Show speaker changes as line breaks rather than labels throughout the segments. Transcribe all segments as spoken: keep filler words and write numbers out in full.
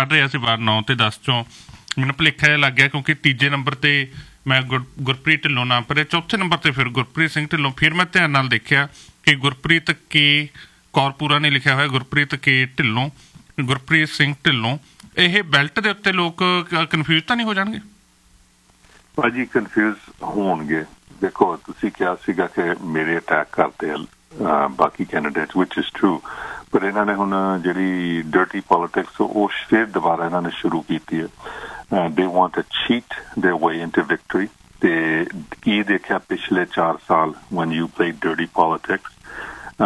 पढ़ रहा सी बार नौ ते दस चों मैंने भुलेखा जिहा लग गया क्योंकि तीजे नंबर ते मैं गुर गुरप्रीत ढिल्लों नाम पढ़िया, चौथे नंबर ते फिर गुरप्रीत सिंह ढिल्लों। फिर मैं ध्यान नाल देखिया कि गुरप्रीत के कौरपूरा ने लिखिया होया गुरप्रीत के ढिल्लों, गुरप्रीत सिंह ढिल्लों। ਇਹ ਬੈਲਟ ਦੇ ਉੱਤੇ ਲੋਕ ਕਨਫਿਊਜ਼ ਤਾਂ ਨਹੀਂ ਹੋ ਜਾਣਗੇ?
ਭਾਜੀ ਕਨਫਿਊਜ਼ ਹੋਣਗੇ। ਦੇਖੋ ਤੁਸੀਂ ਕਿਹਾ ਸੀਗਾ ਕਿ ਮੇਰੇ ਅਟੈਕ ਕਰਦੇ ਆ ਬਾਕੀ ਕੈਂਡੀਡੇਟਸ ਵਿਚ ਇਜ਼ ਟਰੂ, ਪਰ ਇਹਨਾਂ ਨੇ ਹੁਣ ਜਿਹੜੀ ਡਰਟੀ ਪੋਲਿਟਿਕਸ ਉਹ ਫਿਰ ਦੁਬਾਰਾ ਇਹਨਾਂ ਨੇ ਸ਼ੁਰੂ ਕੀਤੀ ਹੈ। They want to cheat there way into victory. ਤੇ ਕੀ ਦੇਖਿਆ ਪਿਛਲੇ ਚਾਰ ਸਾਲ one you played dirty politics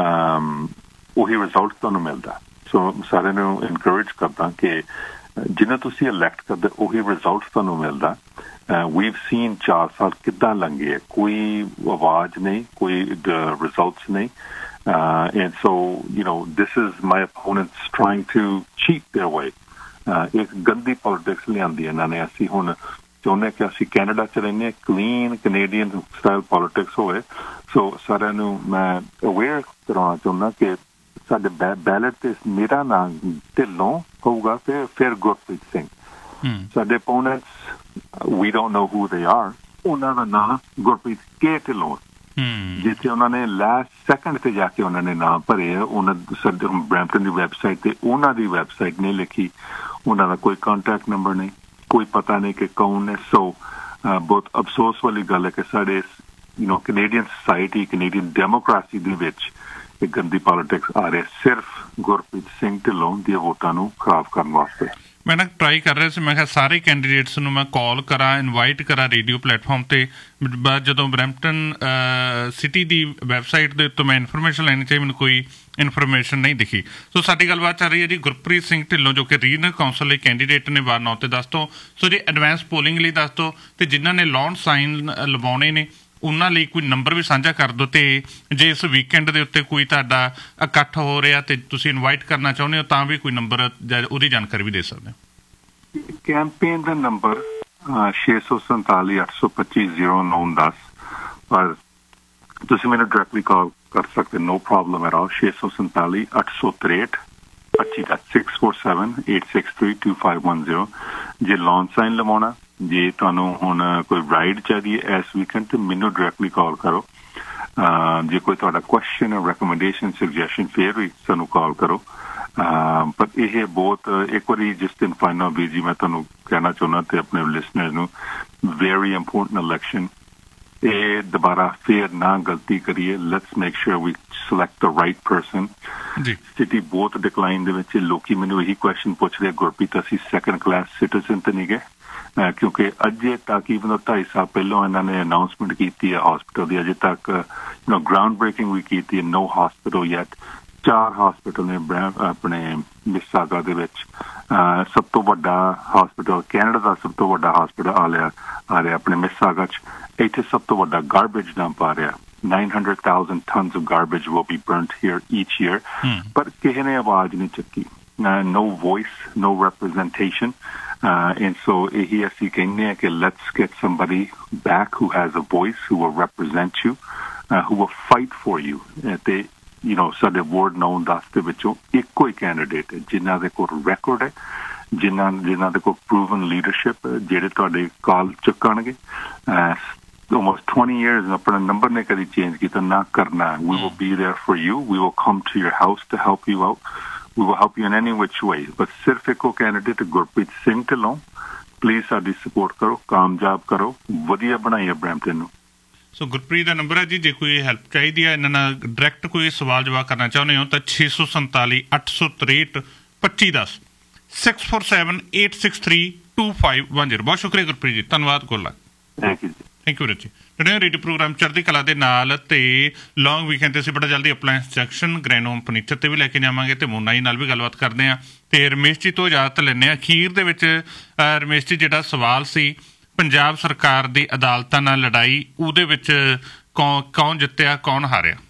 ਉਹੀ ਰਿਜ਼ਲਟ ਤੁਹਾਨੂੰ ਮਿਲਦਾ। ਸੋ ਸਾਰਿਆਂ ਨੂੰ ਇਨਕਰੇਜ ਕਰਦਾ ਕਿ ਜਿੰਨਾ ਤੁਸੀਂ ਇਲੈਕਟ ਕਰਦੇ ਉਹੀ ਰਿਜ਼ਲਟ ਤੁਹਾਨੂੰ ਮਿਲਦਾ। ਵੀਵ ਸੀਨ ਚਾਰ ਸਾਲ ਕਿੱਦਾਂ ਲੰਘੇ, ਕੋਈ ਆਵਾਜ਼ ਨਹੀਂ, ਕੋਈ ਰਿਜ਼ਲਟਸ ਨਹੀਂ। And so you know this is my ਅਪੋਨੈਂਟਸ trying to cheat there ਵੇ। ਇੱਕ ਗੰਦੀ ਪੋਲਿਟਿਕਸ ਲਿਆਂਦੀ ਇਹਨਾਂ ਨੇ। ਅਸੀਂ ਹੁਣ ਚਾਹੁੰਦੇ ਕਿ ਅਸੀਂ ਕੈਨੇਡਾ 'ਚ ਰਹਿੰਦੇ ਹਾਂ, ਕਲੀਨ ਕੈਨੇਡੀਅਨ ਸਟਾਈਲ ਪੋਲਿਟਿਕਸ ਹੋਵੇ। ਸੋ ਸਾਰਿਆਂ ਨੂੰ ਮੈਂ ਅਵੇਅਰ ਕਰਾਉਣਾ ਚਾਹੁੰਦਾ ਕਿ ਸਾਡੇ ਬੈ ਬੈਲਟ ਤੇ ਮੇਰਾ ਨਾਮ ਢਿੱਲੋਂ ਹੋਊਗਾ ਤੇ ਫਿਰ ਗੁਰਪ੍ਰੀਤ ਸਿੰਘ। ਸਾਡੇ ਅਪੋਨੈਂਟਸ ਵੀ don't know who they are, ਉਹਨਾਂ ਦਾ ਨਾਮ ਗੁਰਪ੍ਰੀਤ ਕੇ ਢਿੱਲੋਂ। ਜਿੱਥੇ ਉਹਨਾਂ ਨੇ ਲਾਸਟ ਸੈਕਿੰਡ ਤੇ ਜਾ ਕੇ ਉਹਨਾਂ ਨੇ ਨਾਮ ਭਰੇ ਆ, ਉਹਨਾਂ ਸਾਡੇ ਬਰੈਂਪਟਨ ਦੀ ਵੈਬਸਾਈਟ ਤੇ ਉਹਨਾਂ ਦੀ ਵੈਬਸਾਈਟ ਨਹੀਂ ਲਿਖੀ, ਉਹਨਾਂ ਦਾ ਕੋਈ ਕੰਟੈਕਟ ਨੰਬਰ ਨਹੀਂ, ਕੋਈ ਪਤਾ ਨਹੀਂ ਕਿ ਕੌਣ ਨੇ। ਸੋ ਬਹੁਤ ਅਫਸੋਸ ਵਾਲੀ ਗੱਲ ਹੈ ਕਿ ਸਾਡੇ you know Canadian society, Canadian democracy ਦੇ ਵਿੱਚ एक गंदी पॉलिटिक्स आ रही सिर्फ गुरप्रीत सिंह ढिल्लों दी वोटां नूं खराब करने वास्ते।
मैं ना ट्राई कर रहा सी, मैं सारे कैंडीडेट्स नूं मैं कॉल करा, इनवाइट करा रेडियो प्लेटफॉर्म ते। जदों ब्रैम्पटन सिटी दी वैबसाइट दे उत्तों मैं इन्फॉर्मेशन लैनी चाहिए, मैनूं कोई इन्फॉर्मेशन नहीं दिखी। सो साडी गलबात चल रही है जी गुरप्रीत सिंह ढिल्लों जो कि रीजनल कौंसल दे कैंडीडेट ने बार नौ ते दस तो। सो जी एडवांस पोलिंग लई दस दो, ते जिन्हां ने लॉन साइन लवाउणे ने ਉਹਨਾਂ ਲਈ ਕੋਈ ਨੰਬਰ ਵੀ ਸਾਂਝਾ ਕਰ ਦਿਓ। ਤੇ ਜੇ ਇਸ ਵੀਕਐਂਡ ਦੇ ਉੱਤੇ ਕੋਈ ਤੁਹਾਡਾ ਇਕੱਠ ਹੋ ਰਿਹਾ ਤੇ ਤੁਸੀਂ ਇਨਵਾਈਟ ਕਰਨਾ ਚਾਹੁੰਦੇ ਹੋ ਤਾਂ ਵੀ ਕੋਈ ਨੰਬਰ ਉਹਦੀ ਜਾਣਕਾਰੀ ਵੀ ਦੇ ਸਕਦੇ ਹੋ।
ਕੈਂਪੇਨ ਦਾ ਨੰਬਰ ਛੇ ਸੌ ਸੰਤਾਲੀ ਅੱਠ ਸੌ ਪੱਚੀ ਜ਼ੀਰੋ ਨੌ ਦਸ, ਪਰ ਤੁਸੀਂ ਮੈਨੂੰ ਡਾਇਰੈਕਟਲੀ ਕਾਲ ਕਰ ਸਕਦੇ, ਨੋ ਪ੍ਰੋਬਲਮ ਐਟ ਆਲ। ਛੇ ਸੌ ਸੰਤਾਲੀ ਅੱਠ ਸੌ ਤਰੇਹਠ ਪੱਚੀ ਦਾ six four seven eight six three two five one zero. ਜੇ ਲੌਨ ਸਾਈਨ ਲਵਾਉਣਾ, ਜੇ ਤੁਹਾਨੂੰ ਹੁਣ ਕੋਈ ਰਾਈਡ ਚਾਹੀਦੀ ਹੈ ਇਸ ਵੀਕਐਂਡ ਤੇ ਮੈਨੂੰ ਡਾਇਰੈਕਟਲੀ ਕਾਲ ਕਰੋ। ਜੇ ਕੋਈ ਤੁਹਾਡਾ ਕੁਐਸਚਨ ਰეკਮੈਂਡੇਸ਼ਨ ਸੁਜੈਸ਼ਨ ਫਿਰ ਵੀ ਸਾਨੂੰ ਕਾਲ ਕਰੋ। ਪਰ ਇਹ ਬਹੁਤ ਇੱਕ ਵਾਰੀ ਜਿਸ ਦਿਨ ਫਾਈਨਲ ਵੀ ਜੀ ਮੈਂ ਤੁਹਾਨੂੰ ਕਹਿਣਾ ਚਾਹੁੰਦਾ ਤੇ ਆਪਣੇ ਲਿਸਨਰ ਨੂੰ, ਵੈਰੀ ਇੰਪੋਰਟੈਂਟ ਇਲੈਕਸ਼ਨ। ਇਹ ਦੁਬਾਰਾ ਫਿਰ ਨਾ ਗਲਤੀ ਕਰੀਏ। Let's make sure we select the right person. City ਬਹੁਤ ਡਿਕਲਾਈਨ ਦੇ ਵਿੱਚ ਲੋਕੀ ਮੈਨੂੰ ਇਹੀ ਕੁਐਸਚਨ ਪੁੱਛਦੇ, ਗੁਰਪ੍ਰੀਤ ਅਸੀਂ ਸੈਕੰਡ ਕਲਾਸ ਸਿਟੀਜ਼ਨ ਤਾਂ ਨਹੀਂ ਗਏ? ਕਿਉਂਕਿ ਅਜੇ ਤੱਕ ਈਵਨ ਢਾਈ ਸਾਲ ਪਹਿਲਾਂ ਇਹਨਾਂ ਨੇ ਅਨਾਊਂਸਮੈਂਟ ਕੀਤੀ ਹੈ ਹਸਪੀਟਲ ਦੀ, ਅਜੇ ਤੱਕ ਯੂ ਨੋ ਗਰਾਊਂਡ ਬ੍ਰੇਕਿੰਗ ਵੀ ਕੀਤੀ ਹੈ, ਨੋ ਹਸਪੀਟਲ ਯੈਟ। ਚਾਰ ਹਸਪੀਟਲ ਨੇ ਆਪਣੇ ਮਿਸਾਗਾ ਦੇ ਵਿੱਚ। ਸਭ ਤੋਂ ਵੱਡਾ ਹਸਪੀਟਲ ਕੈਨੇਡਾ ਦਾ ਸਭ ਤੋਂ ਵੱਡਾ ਹਸਪੀਟਲ ਆ ਰਿਹਾ ਆ ਰਿਹਾ ਆਪਣੇ ਮਿਸਾਗਾ 'ਚ। ਇੱਥੇ ਸਭ ਤੋਂ ਵੱਡਾ ਗਾਰਬੇਜ ਡੰਪ ਆ ਰਿਹਾ। nine hundred thousand tons of garbage will be burnt here each year. ਪਰ ਕਿਸੇ ਨੇ ਆਵਾਜ਼ ਨਹੀਂ ਚੱਕੀ, no voice, no representation. Uh, and so he has to let's get somebody back who has a voice, who will represent you, uh, who will fight for you. They, you know, so the word known das de vichon ikko hi candidate hai jinna de ko record hai, jinna jinna de ko proven leadership, jehde tode call chukkange almost twenty years apna number ne kadi change kita na karna. We will be there for you. We will come to your house to help you out. We will help you in any which way. But सिर्फ एक candidate Gurpreet Singh Dhillon, please sari support करो, कामयाब करो, वधिया बनाइए Brampton नूं।
सो गुरप्रीत का number है जी, जे कोई हैल्प चाहिए है इन्हां नाल डायरैक्ट कोई सवाल जवाब करना चाहुंदे हो तो छे सौ संताली अठ सौ तरੇਹਠ पच्ची दस six four seven eight six three to five one zero. बहुत शुक्रिया गुरप्रीत जी, धन्यवाद। गोला
thank you ji,
thank you ji. Radio programme चढ़ती कला के नाल ते लॉन्ग वीकेंड ते असीं बड़ा जल्दी अपलायंस जंक्शन ग्रैंड होम फर्नीचर ते भी लैके जावांगे ते मोना जी नाल भी गलबात करते हैं ते रमेश जी तो इजाजत लैंदे आं। अखीर दे विच रमेश जी जिहड़ा सवाल सी पंजाब सरकार दी अदालतां नाल लड़ाई, उहदे विच कौन कौन जित्तिया कौन हारिया?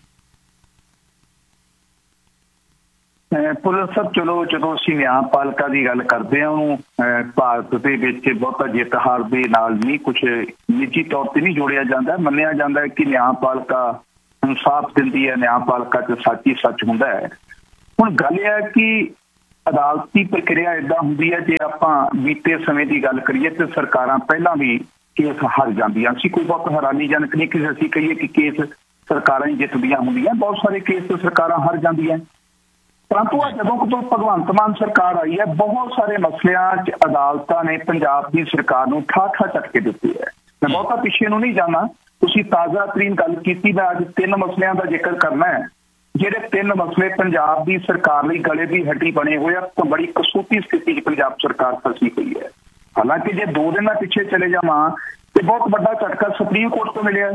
ਪੁਲਿਸ ਸਭ ਚਲੋ ਜਦੋਂ ਅਸੀਂ ਨਿਆਂਪਾਲਿਕਾ ਦੀ ਗੱਲ ਕਰਦੇ ਹਾਂ ਉਹਨੂੰ ਭਾਰਤ ਦੇ ਵਿੱਚ ਬਹੁਤਾ ਜਿੱਤ ਹਾਰ ਦੇ ਨਾਲ ਨਹੀਂ ਕੁਛ ਨਿੱਜੀ ਤੌਰ ਤੇ ਨਹੀਂ ਜੋੜਿਆ ਜਾਂਦਾ। ਮੰਨਿਆ ਜਾਂਦਾ ਹੈ ਕਿ ਨਿਆਂਪਾਲਿਕਾ ਇਨਸਾਫ ਦਿੰਦੀ ਹੈ, ਨਿਆਂਪਾਲਿਕਾ 'ਚ ਸੱਚ ਹੀ ਸੱਚ ਹੁੰਦਾ ਹੈ। ਹੁਣ ਗੱਲ ਇਹ ਹੈ ਕਿ ਅਦਾਲਤੀ ਪ੍ਰਕਿਰਿਆ ਇਦਾਂ ਹੁੰਦੀ ਹੈ, ਜੇ ਆਪਾਂ ਬੀਤੇ ਸਮੇਂ ਦੀ ਗੱਲ ਕਰੀਏ ਤੇ ਸਰਕਾਰਾਂ ਪਹਿਲਾਂ ਵੀ ਕੇਸ ਹਾਰ ਜਾਂਦੀਆਂ ਸੀ। ਕੋਈ ਬਹੁਤ ਹੈਰਾਨੀਜਨਕ ਨਹੀਂ ਕਿ ਅਸੀਂ ਕਹੀਏ ਕਿ ਕੇਸ ਸਰਕਾਰਾਂ ਹੀ ਜਿੱਤਦੀਆਂ ਹੁੰਦੀਆਂ, ਬਹੁਤ ਸਾਰੇ ਕੇਸ ਤੇ ਸਰਕਾਰਾਂ ਹਾਰ ਜਾਂਦੀਆਂ। ਪਰੰਤੂ ਆ ਜਦੋਂ ਤੋਂ ਭਗਵੰਤ ਮਾਨ ਸਰਕਾਰ ਆਈ ਹੈ, ਬਹੁਤ ਸਾਰੇ ਮਸਲਿਆਂ 'ਚ ਅਦਾਲਤਾਂ ਨੇ ਪੰਜਾਬ ਦੀ ਸਰਕਾਰ ਨੂੰ ਠਾਠਾ ਝਟਕੇ ਦਿੱਤੇ ਹੈ। ਮੈਂ ਬਹੁਤਾ ਪਿੱਛੇ ਨੂੰ ਨਹੀਂ ਜਾਣਾ, ਤੁਸੀਂ ਤਾਜ਼ਾ ਤਰੀਨ ਗੱਲ ਕੀਤੀ। ਮੈਂ ਅੱਜ ਤਿੰਨ ਮਸਲਿਆਂ ਦਾ ਜ਼ਿਕਰ ਕਰਨਾ ਹੈ, ਜਿਹੜੇ ਤਿੰਨ ਮਸਲੇ ਪੰਜਾਬ ਦੀ ਸਰਕਾਰ ਲਈ ਗਲੇ ਦੀ ਹੱਡੀ ਬਣੇ ਹੋਏ ਆ। ਤਾਂ ਬੜੀ ਕਸੂਤੀ ਸਥਿਤੀ 'ਚ ਪੰਜਾਬ ਸਰਕਾਰ ਫਸੀ ਹੋਈ ਹੈ। ਹਾਲਾਂਕਿ ਜੇ ਦੋ ਦਿਨ ਮੈਂ ਪਿੱਛੇ ਚਲੇ ਜਾਵਾਂ ਤੇ ਬਹੁਤ ਵੱਡਾ ਝਟਕਾ ਸੁਪਰੀਮ ਕੋਰਟ ਤੋਂ ਮਿਲਿਆ।